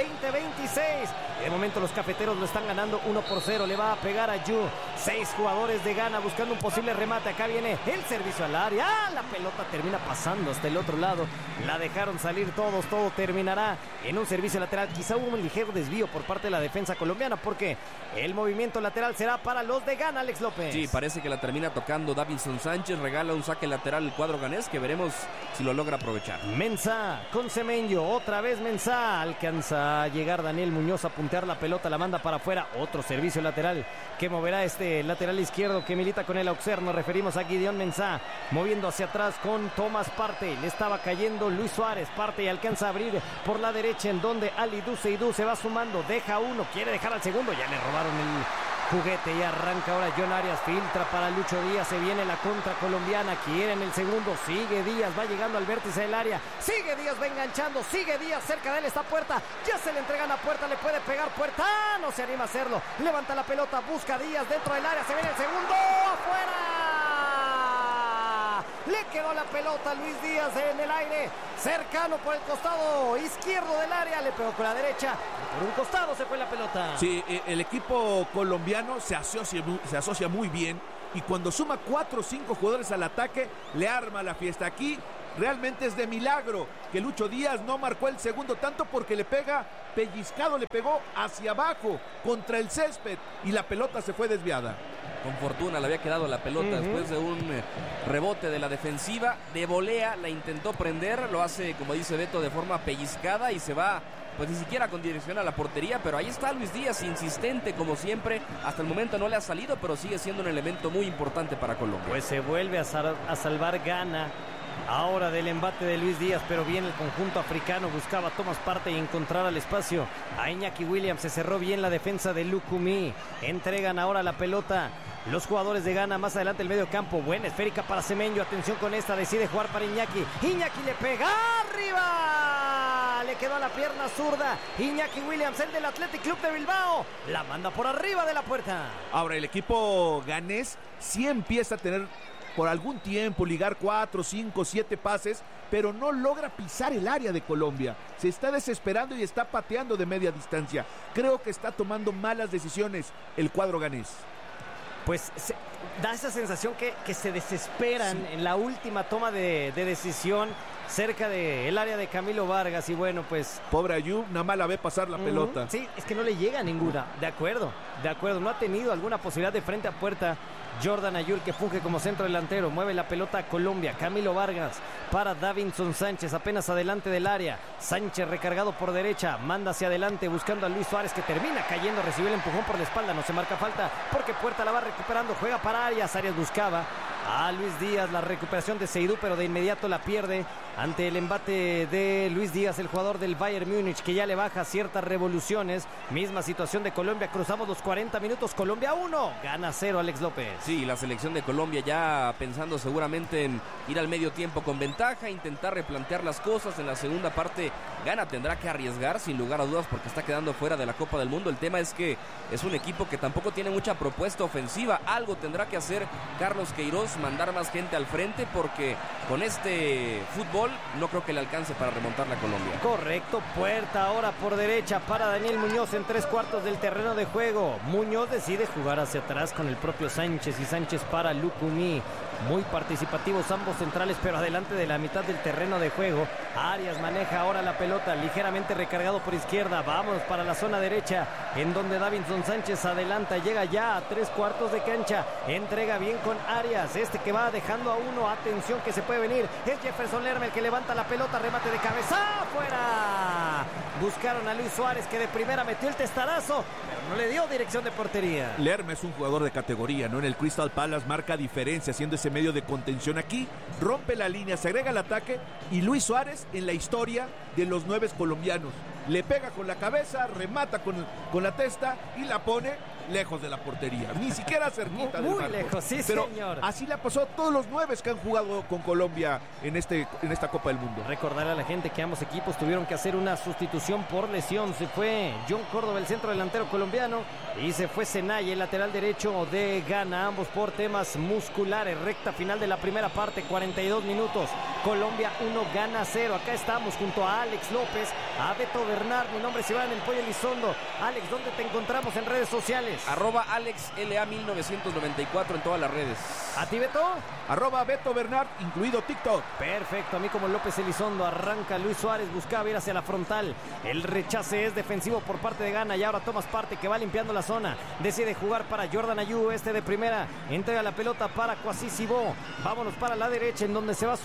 2026. De momento los cafeteros lo están ganando 1-0. Le va a pegar a Ayew. 6 jugadores de Ghana buscando un posible remate. Acá viene el servicio al área. La pelota termina pasando hasta el otro lado. La dejaron salir todos. Todo terminará en un servicio lateral. Quizá hubo un ligero desvío por parte de la defensa colombiana, porque el movimiento lateral será para los de Ghana, Alex López. Sí, parece que la termina tocando Davinson Sánchez. Regala un saque lateral el cuadro ganés, que veremos si lo logra aprovechar. Mensah con Semenyo. Otra vez Mensah. Alcanza a llegar Daniel Muñoz a puntear la pelota. La manda para afuera. Otro servicio lateral que moverá este lateral izquierdo que milita con el Auxerre. Nos referimos a Gideon Mensah, moviendo hacia atrás con Thomas Partey. Le estaba cayendo Luis Suárez. Partey alcanza a abrir por la derecha, en donde Alidou Seydou se va sumando. Deja uno, quiere dejar al segundo. Ya le robaron juguete y arranca ahora John Arias, filtra para Lucho Díaz, se viene la contra colombiana, quieren el segundo, sigue Díaz, va llegando al vértice del área, sigue Díaz, va enganchando, sigue Díaz, cerca de él está Puerta, ya se le entregan a Puerta, le puede pegar Puerta, no se anima a hacerlo, levanta la pelota, busca Díaz dentro del área, se viene el segundo, afuera. Le quedó la pelota a Luis Díaz en el aire, cercano por el costado izquierdo del área, le pegó con la derecha, por un costado se fue la pelota. Sí, el equipo colombiano se asocia muy bien y cuando suma 4 o 5 jugadores al ataque, le arma la fiesta. Aquí realmente es de milagro que Lucho Díaz no marcó el segundo tanto porque le pega pellizcado, le pegó hacia abajo contra el césped y la pelota se fue desviada. Con fortuna le había quedado la pelota después de un rebote de la defensiva. De volea la intentó prender, lo hace, como dice Beto, de forma pellizcada y se va, pues ni siquiera con dirección a la portería. Pero ahí está Luis Díaz, insistente como siempre. Hasta el momento no le ha salido, pero sigue siendo un elemento muy importante para Colombia. Pues se vuelve a salvar Ghana ahora del embate de Luis Díaz, pero bien el conjunto africano buscaba Thomas Partey y encontrar al espacio a Iñaki Williams. Se cerró bien la defensa de Lukumi, entregan ahora la pelota los jugadores de Ghana, más adelante el medio campo, buena esférica para Semenyo, atención con esta, decide jugar para Iñaki, Iñaki le pega arriba, le quedó a la pierna zurda, Iñaki Williams, el del Athletic Club de Bilbao, la manda por arriba de la puerta. Ahora el equipo ganés sí empieza a tener por algún tiempo ligar 4, 5, 7 pases, pero no logra pisar el área de Colombia. Se está desesperando y está pateando de media distancia. Creo que está tomando malas decisiones el cuadro ganés. Pues da esa sensación que se desesperan en la última toma de decisión cerca del área de Camilo Vargas y bueno, pues... Pobre Ayú, nada más la ve pasar la pelota. Sí, es que no le llega ninguna. De acuerdo, no ha tenido alguna posibilidad de frente a puerta. Jordan Ayul, que funge como centro delantero, mueve la pelota a Colombia, Camilo Vargas para Davinson Sánchez, apenas adelante del área, Sánchez recargado por derecha, manda hacia adelante buscando a Luis Suárez, que termina cayendo, recibe el empujón por la espalda, no se marca falta porque Puerta la va recuperando, juega para Arias buscaba a Luis Díaz, la recuperación de Seydou, pero de inmediato la pierde ante el embate de Luis Díaz, el jugador del Bayern Múnich, que ya le baja ciertas revoluciones. Misma situación de Colombia, cruzamos los 40 minutos, Colombia 1, Ghana 0, Alex López. Sí, la selección de Colombia ya pensando seguramente en ir al medio tiempo con ventaja, intentar replantear las cosas. En la segunda parte Ghana tendrá que arriesgar sin lugar a dudas porque está quedando fuera de la Copa del Mundo. El tema es que es un equipo que tampoco tiene mucha propuesta ofensiva. Algo tendrá que hacer Carlos Queiroz, mandar más gente al frente porque con este fútbol no creo que le alcance para remontar la Colombia. Correcto, Puerta ahora por derecha para Daniel Muñoz en 3/4 del terreno de juego. Muñoz decide jugar hacia atrás con el propio Sánchez y Sánchez para Lukumi. Muy participativos ambos centrales, pero adelante de la mitad del terreno de juego. Arias maneja ahora la pelota, ligeramente recargado por izquierda. Vamos para la zona derecha, en donde Davinson Sánchez adelanta, llega ya a 3/4 de cancha. Entrega bien con Arias, este que va dejando a uno. Atención que se puede venir. Es Jefferson Lerma el que levanta la pelota, remate de cabeza, ¡fuera! Buscaron a Luis Suárez, que de primera metió el testarazo, pero no le dio dirección de portería. Lerma es un jugador de categoría, ¿no? En el Crystal Palace marca diferencia, haciendo ese medio de contención. Aquí rompe la línea, se agrega el ataque y Luis Suárez en la historia de los 9 colombianos. Le pega con la cabeza, remata con la testa y la pone lejos de la portería. Ni siquiera cerquita del muy marco. lejos, sí, pero señor. Así le ha pasado a todos los 9 que han jugado con Colombia en esta Copa del Mundo. Recordar a la gente que ambos equipos tuvieron que hacer una sustitución por lesión. Se fue John Córdoba, el centro delantero colombiano, y se fue Senay, el lateral derecho de Ghana, ambos por temas musculares. Recta final de la primera parte, 42 minutos. Colombia 1, Ghana 0. Acá estamos junto a Alex López, a Beto Bernard, mi nombre es Iván El Pollo Elizondo. Alex, ¿dónde te encontramos en redes sociales? @AlexLA1994 en todas las redes. ¿A ti, Beto? @Beto Bernard, incluido TikTok. Perfecto, a mí como López Elizondo. Arranca Luis Suárez, buscaba ir hacia la frontal. El rechace es defensivo por parte de Ghana y ahora Thomas Partey, que va limpiando la zona. Decide jugar para Jordan Ayew, este de primera. Entrega la pelota para Kwasi Sibo. Vámonos para la derecha, en donde se va sumando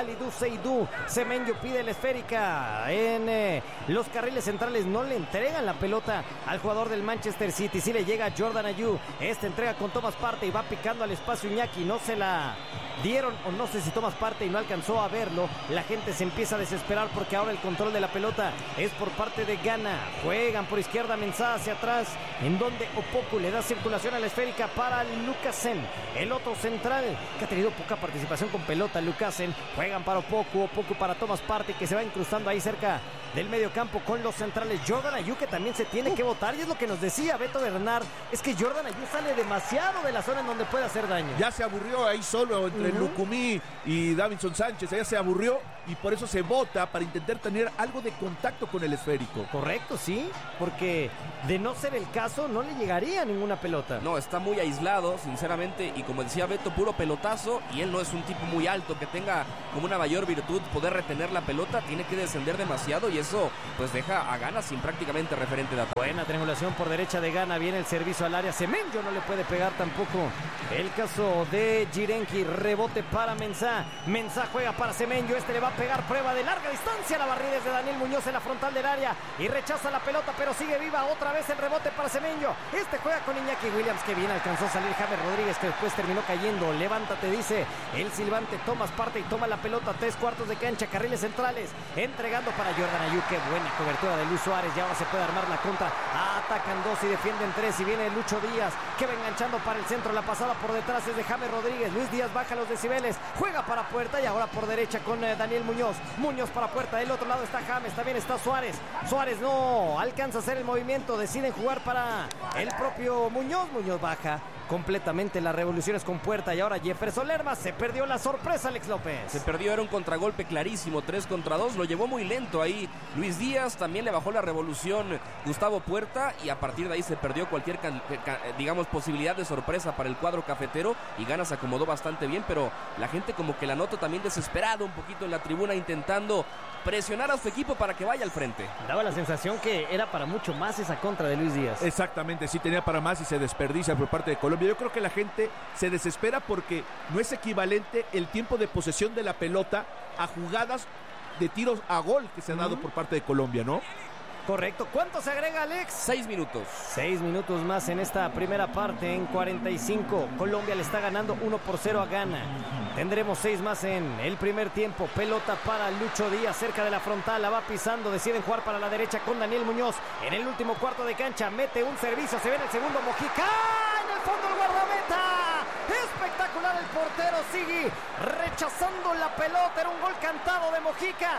Halidou Seydou. Semenyo pide la esférica en los carriles centrales. No le entregan la pelota al jugador del Manchester City. Sí le llega Jordan Ayew. Entrega con Thomas Partey y va picando al espacio Iñaki. No se la dieron, o no sé si Thomas Partey no alcanzó a verlo. La gente se empieza a desesperar porque ahora el control de la pelota es por parte de Ghana. Juegan por izquierda, Mensah hacia atrás, en donde Opoku le da circulación a la esférica para Lukasen, el otro central que ha tenido poca participación con pelota. Lukasen, juegan para Opoku para Thomas Partey, que se va incrustando ahí cerca del medio campo con los centrales. Jordan Ayew, que también se tiene que botar, y es lo que nos decía Beto Bernard, es que Jordan Ayew sale demasiado de la zona en donde puede hacer daño. Ya se aburrió ahí solo entre Lucumí y Davinson Sánchez, ya se aburrió y por eso se bota para intentar tener algo de contacto con el esférico. Correcto, sí, porque de no ser el caso no le llegaría ninguna pelota. No, está muy aislado, sinceramente, y como decía Beto, puro pelotazo, y él no es un tipo muy alto que tenga como una mayor virtud poder retener la pelota, tiene que descender demasiado y eso pues deja a Ghana sin prácticamente referente de ataque. Buena triangulación por derecha de Ghana, viene el servicio al área, Semenyo no le puede pegar tampoco. El caso de Jirenki, rebote para Mensah, Mensah juega para Semenyo, le va a pegar, prueba de larga distancia, la barrida es de Daniel Muñoz en la frontal del área y rechaza la pelota, pero sigue viva, otra vez el rebote para Semenyo, juega con Iñaki Williams, que bien alcanzó a salir James Rodríguez, que después terminó cayendo. Levántate, dice el silbante. Thomas Partey toma la pelota, 3/4 de cancha, carriles centrales, entregando para Jordan Ayew. Qué buena cobertura de Luis Suárez, y ahora se puede armar la contra. Atacan 2 y defienden 3, y viene Lucho Díaz, que va enganchando para el centro. La pasada por detrás es de James Rodríguez. Luis Díaz baja los decibeles, juega para Puerta, y ahora por derecha con Daniel Muñoz. Muñoz para Puerta, del otro lado está James, también está Suárez. Suárez no alcanza a hacer el movimiento, deciden jugar para el propio Muñoz. Muñoz baja completamente las revoluciones con Puerta, y ahora Jefferson Lerma. Se perdió la sorpresa, Alex López. Se perdió, era un contragolpe clarísimo, 3 contra 2, lo llevó muy lento ahí Luis Díaz, también le bajó la revolución Gustavo Puerta, y a partir de ahí se perdió cualquier digamos posibilidad de sorpresa para el cuadro cafetero, y Ghana se acomodó bastante bien, pero la gente como que la nota también desesperada un poquito en la tribuna, intentando presionar a su equipo para que vaya al frente. Daba la sensación que era para mucho más esa contra de Luis Díaz. Exactamente, sí tenía para más y se desperdicia por parte de Colombia. Yo creo que la gente se desespera porque no es equivalente el tiempo de posesión de la pelota a jugadas de tiros a gol que se han dado por parte de Colombia, ¿no? Correcto. ¿Cuánto se agrega, Alex? 6 minutos. 6 minutos más en esta primera parte. En 45, Colombia le está ganando 1-0 a Ghana. Tendremos 6 más en el primer tiempo. Pelota para Lucho Díaz cerca de la frontal, la va pisando, deciden jugar para la derecha con Daniel Muñoz. En el último cuarto de cancha mete un servicio, se viene el segundo, Mojica en el fondo el guardameta. Espectacular el portero Sigui, rechazando la pelota, era un gol cantado de Mojica.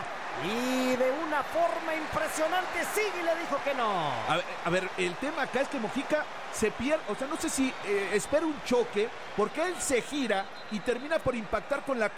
Y de una forma impresionante, Sigui le dijo que no. A ver, el tema acá es que Mojica se pierde, o sea, no sé si espera un choque, porque él se gira y termina por impactar con la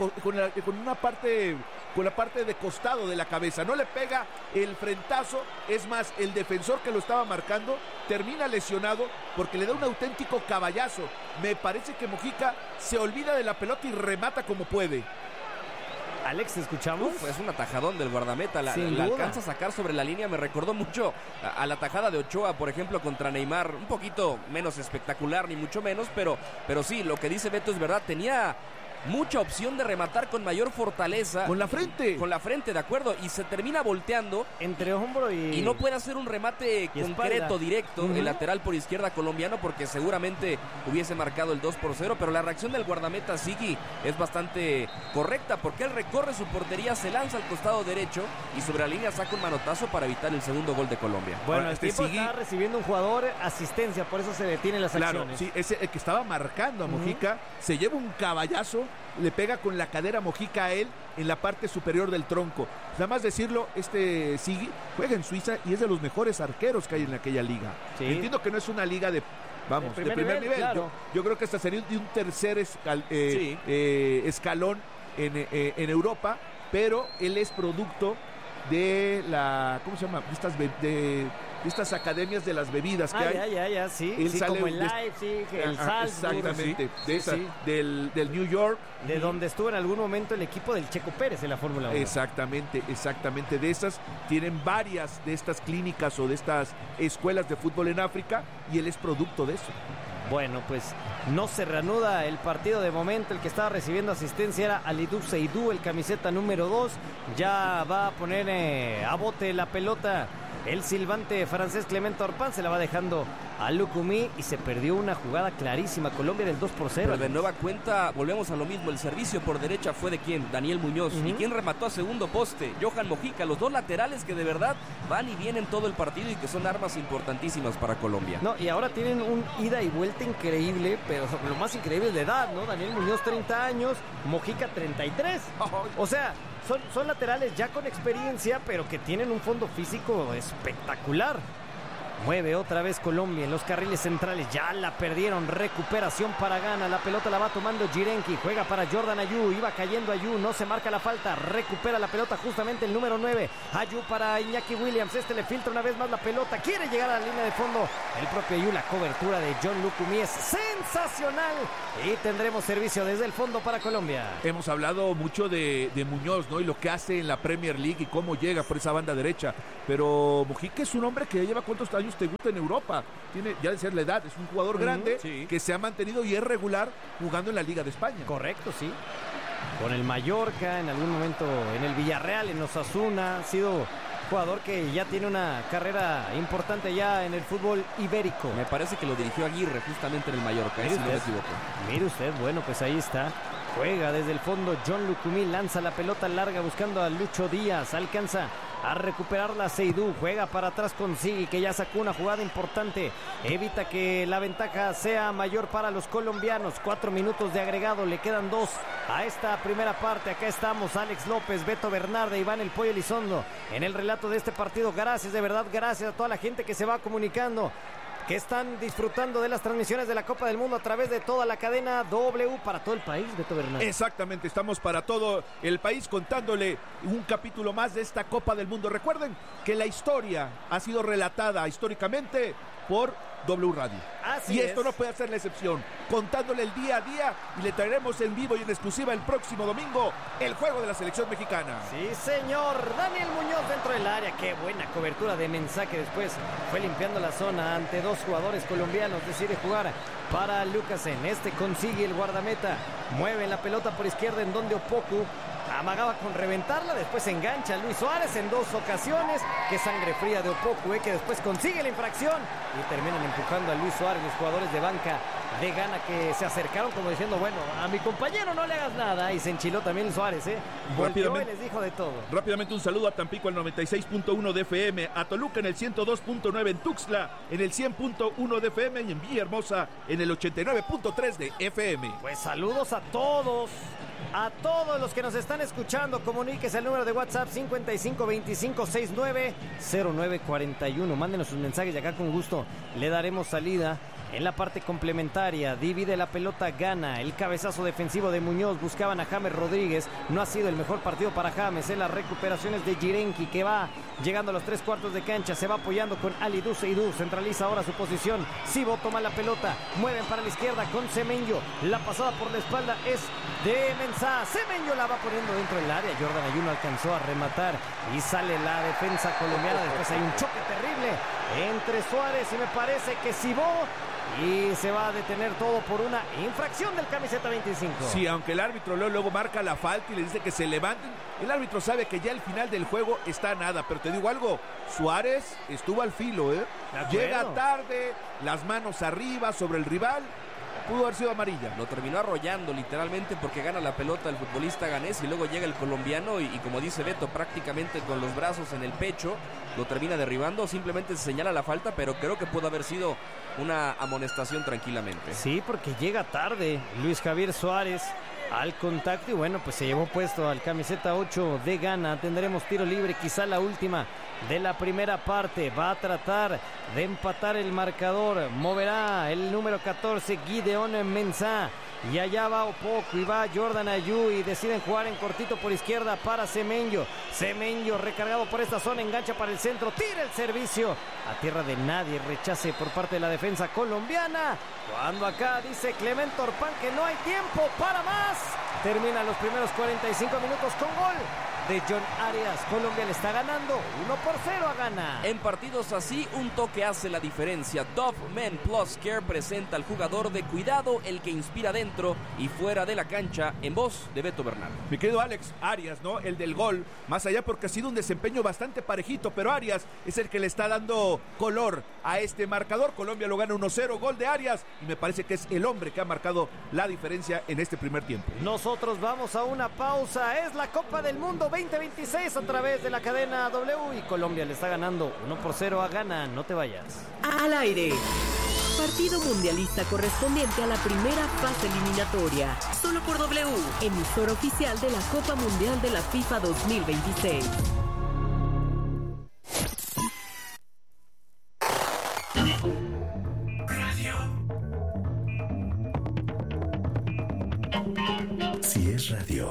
parte de costado de la cabeza. No le pega el frentazo, es más, el defensor que lo estaba marcando termina lesionado porque le da un auténtico caballazo. Me parece que Mojica se olvida de la pelota y remata como puede. Alex, ¿te escuchamos? Es un atajadón del guardameta, la alcanza a sacar sobre la línea. Me recordó mucho a la tajada de Ochoa, por ejemplo, contra Neymar. Un poquito menos espectacular, ni mucho menos, pero sí, lo que dice Beto es verdad. Tenía mucha opción de rematar con mayor fortaleza. Con la frente. Con la frente, de acuerdo. Y se termina volteando. Entre hombro y no puede hacer un remate concreto, espalda, directo. El lateral por izquierda colombiano, porque seguramente hubiese marcado el 2-0. Pero la reacción del guardameta Sigui es bastante correcta, porque él recorre su portería, se lanza al costado derecho y sobre la línea saca un manotazo para evitar el segundo gol de Colombia. Bueno, el tipo está recibiendo un jugador asistencia, por eso se detienen las acciones. Sí, ese el que estaba marcando a Mojica se lleva un caballazo, le pega con la cadera Mojica a él en la parte superior del tronco. Nada más decirlo, Sigui juega en Suiza y es de los mejores arqueros que hay en aquella liga. Sí. Entiendo que no es una liga de primer nivel. Claro. Yo creo que hasta sería de un tercer escalón en Europa, pero él es producto de la, ¿cómo se llama? De estas academias de las bebidas que hay. Sí, como el Leipzig, el Salzburg. Exactamente, del New York. De donde estuvo en algún momento el equipo del Checo Pérez en la Fórmula 1. Exactamente. De esas, tienen varias de estas clínicas o de estas escuelas de fútbol en África, y él es producto de eso. Bueno, pues no se reanuda el partido de momento. El que estaba recibiendo asistencia era Alidou Seydou, el camiseta número 2. Ya va a poner a bote la pelota el silbante francés Clement Orpan. Se la va dejando a Lucumí y se perdió una jugada clarísima. Colombia del 2-0. Pero de nueva cuenta volvemos a lo mismo. El servicio por derecha fue de quién, Daniel Muñoz. ¿Y quién remató a segundo poste? Johan Mojica. Los dos laterales que de verdad van y vienen todo el partido y que son armas importantísimas para Colombia. No, y ahora tienen un ida y vuelta increíble, pero lo más increíble es la edad, ¿no? Daniel Muñoz 30 años, Mojica 33. O sea, son laterales ya con experiencia, pero que tienen un fondo físico espectacular. Mueve otra vez Colombia en los carriles centrales. Ya la perdieron. Recuperación para Ghana. La pelota la va tomando Jirenki. Juega para Jordan Ayew. Iba cayendo Ayew. No se marca la falta. Recupera la pelota justamente el número 9. Ayew para Iñaki Williams. Le filtra una vez más la pelota. Quiere llegar a la línea de fondo. El propio Ayew. La cobertura de John Lucumí es sensacional. Y tendremos servicio desde el fondo para Colombia. Hemos hablado mucho de Muñoz, ¿no? Y lo que hace en la Premier League y cómo llega por esa banda derecha. Pero Mojica es un hombre que lleva cuántos años te gusta en Europa. Tiene ya de ser la edad. Es un jugador grande que se ha mantenido y es regular jugando en la Liga de España. Correcto, sí. Con el Mallorca, en algún momento en el Villarreal, en Osasuna. Ha sido jugador que ya tiene una carrera importante ya en el fútbol ibérico. Me parece que lo dirigió Aguirre justamente en el Mallorca, si no me equivoco. Mire usted, bueno, pues ahí está. Juega desde el fondo John Lucumí, lanza la pelota larga buscando a Lucho Díaz, alcanza a recuperarla Seydou, juega para atrás con Sigui, que ya sacó una jugada importante, evita que la ventaja sea mayor para los colombianos. 4 minutos de agregado, le quedan 2 a esta primera parte. Acá estamos, Alex López, Beto Bernarde, Iván El Pollo Elizondo en el relato de este partido. Gracias, de verdad, gracias a toda la gente que se va comunicando, que están disfrutando de las transmisiones de la Copa del Mundo a través de toda la cadena W para todo el país, Beto Bernardo. Exactamente, estamos para todo el país contándole un capítulo más de esta Copa del Mundo. Recuerden que la historia ha sido relatada históricamente por W Radio. Así y esto es. No puede ser la excepción, contándole el día a día, y le traeremos en vivo y en exclusiva el próximo domingo el juego de la selección mexicana. Sí, señor. Daniel Muñoz dentro del área. Qué buena cobertura de Mensah, que después fue limpiando la zona ante 2 jugadores colombianos. Decide jugar para Lucasen. Consigue el guardameta. Mueve la pelota por izquierda, en donde Opoku amagaba con reventarla, después engancha a Luis Suárez en 2 ocasiones. Qué sangre fría de Opoku, que después consigue la infracción y terminan empujando a Luis Suárez, los jugadores de banca de Ghana, que se acercaron como diciendo, bueno, a mi compañero no le hagas nada, y se enchiló también Suárez, volvió y les dijo de todo. Rápidamente un saludo a Tampico, el 96.1 de FM, a Toluca en el 102.9, en Tuxtla en el 100.1 de FM y en Villahermosa en el 89.3 de FM. Pues saludos a todos. A todos los que nos están escuchando, comuníquese al número de WhatsApp 5525690941. Mándenos sus mensajes y acá con gusto le daremos salida. En la parte complementaria, divide la pelota Ghana. El cabezazo defensivo de Muñoz. Buscaban a James Rodríguez. No ha sido el mejor partido para James. En las recuperaciones de Jirenki, que va llegando a los 3/4 de cancha. Se va apoyando con Alidou Seydou. Centraliza ahora su posición. Sibo toma la pelota. Mueven para la izquierda con Semenyo. La pasada por la espalda es de Mensah. Semenyo la va poniendo dentro del área. Jordan Ayew no alcanzó a rematar. Y sale la defensa colombiana. Después hay un choque terrible entre Suárez y me parece que Sibo. Y se va a detener todo por una infracción del camiseta 25. Sí, aunque el árbitro luego marca la falta y le dice que se levanten, el árbitro sabe que ya el final del juego está a nada. Pero te digo algo, Suárez estuvo al filo, llega tarde, las manos arriba sobre el rival. Pudo haber sido amarilla. Lo terminó arrollando literalmente, porque gana la pelota el futbolista ganés y luego llega el colombiano y como dice Beto, prácticamente con los brazos en el pecho lo termina derribando. Simplemente se señala la falta, pero creo que pudo haber sido una amonestación tranquilamente. Sí, porque llega tarde Luis Javier Suárez al contacto y bueno, pues se llevó puesto al camiseta 8 de Ghana. Tendremos tiro libre, quizá la última de la primera parte. Va a tratar de empatar el marcador. Moverá el número 14, Gideon Mensah. Y allá va Opoku y va Jordan Ayew y deciden jugar en cortito por izquierda para Semenyo. Semenyo recargado por esta zona, engancha para el centro, tira el servicio a tierra de nadie, rechace por parte de la defensa colombiana. Cuando acá dice Clement Orpan que no hay tiempo para más. Terminan los primeros 45 minutos con gol de John Arias. Colombia le está ganando 1-0 a Ghana. En partidos así, un toque hace la diferencia. Dove Men Plus Care presenta al jugador de cuidado, el que inspira dentro y fuera de la cancha, en voz de Beto Bernal. Mi querido Alex, Arias, ¿no? El del gol, más allá porque ha sido un desempeño bastante parejito, pero Arias es el que le está dando color a este marcador. Colombia lo gana 1-0, gol de Arias, y me parece que es el hombre que ha marcado la diferencia en este primer tiempo. Nosotros vamos a una pausa. Es la Copa del Mundo 2026 a través de la cadena W y Colombia le está ganando 1-0 a Ghana. No te vayas. Al aire. Partido mundialista correspondiente a la primera fase eliminatoria. Solo por W, emisor oficial de la Copa Mundial de la FIFA 2026. Si es radio,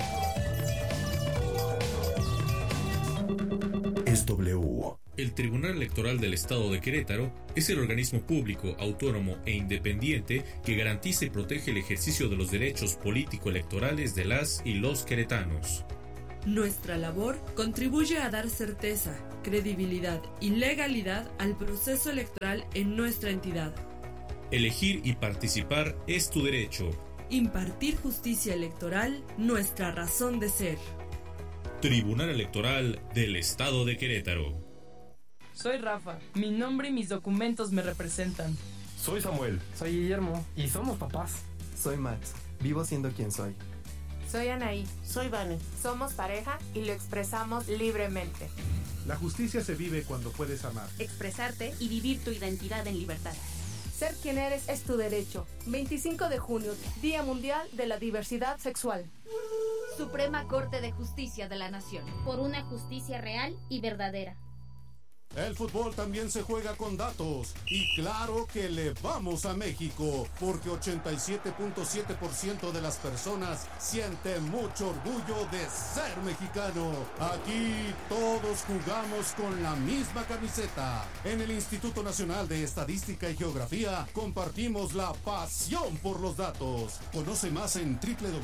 es W. El Tribunal Electoral del Estado de Querétaro es el organismo público, autónomo e independiente que garantiza y protege el ejercicio de los derechos político-electorales de las y los queretanos. Nuestra labor contribuye a dar certeza, credibilidad y legalidad al proceso electoral en nuestra entidad. Elegir y participar es tu derecho. Impartir justicia electoral, nuestra razón de ser. Tribunal Electoral del Estado de Querétaro. Soy Rafa, mi nombre y mis documentos me representan. Soy Samuel. Soy Guillermo y somos papás. Soy Max, vivo siendo quien soy. Soy Anaí. Soy Vane. Somos pareja y lo expresamos libremente. La justicia se vive cuando puedes amar, expresarte y vivir tu identidad en libertad. Ser quien eres es tu derecho. 25 de junio, Día Mundial de la Diversidad Sexual. Suprema Corte de Justicia de la Nación. Por una justicia real y verdadera. El fútbol también se juega con datos y claro que le vamos a México porque 87.7% de las personas sienten mucho orgullo de ser mexicano. Aquí todos jugamos con la misma camiseta. En el Instituto Nacional de Estadística y Geografía compartimos la pasión por los datos. Conoce más en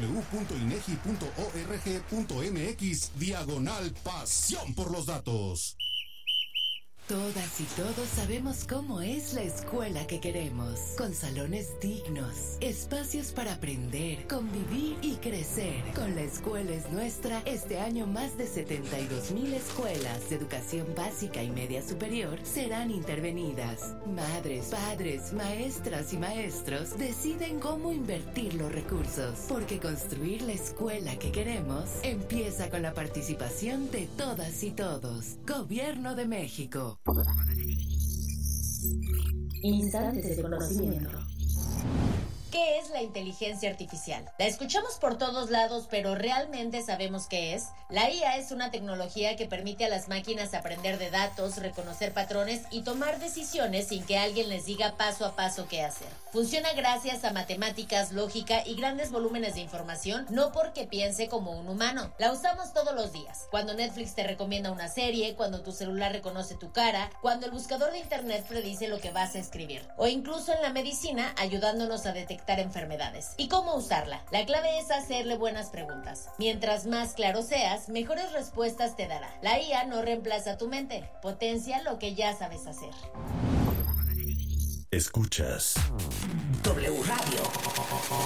www.inegi.org.mx/pasión por los datos. Todas y todos sabemos cómo es la escuela que queremos, con salones dignos, espacios para aprender, convivir y crecer. Con La Escuela es Nuestra, este año más de 72,000 escuelas de educación básica y media superior serán intervenidas. Madres, padres, maestras y maestros deciden cómo invertir los recursos, porque construir la escuela que queremos empieza con la participación de todas y todos. Gobierno de México. Instantes de conocimiento. ¿Qué es la inteligencia artificial? La escuchamos por todos lados, pero ¿realmente sabemos qué es? La IA es una tecnología que permite a las máquinas aprender de datos, reconocer patrones y tomar decisiones sin que alguien les diga paso a paso qué hacer. Funciona gracias a matemáticas, lógica y grandes volúmenes de información, no porque piense como un humano. La usamos todos los días. Cuando Netflix te recomienda una serie, cuando tu celular reconoce tu cara, cuando el buscador de internet predice lo que vas a escribir, o incluso en la medicina ayudándonos a detectar enfermedades. ¿Y cómo usarla? La clave es hacerle buenas preguntas. Mientras más claro seas, mejores respuestas te dará. La IA no reemplaza tu mente, potencia lo que ya sabes hacer. Escuchas W Radio.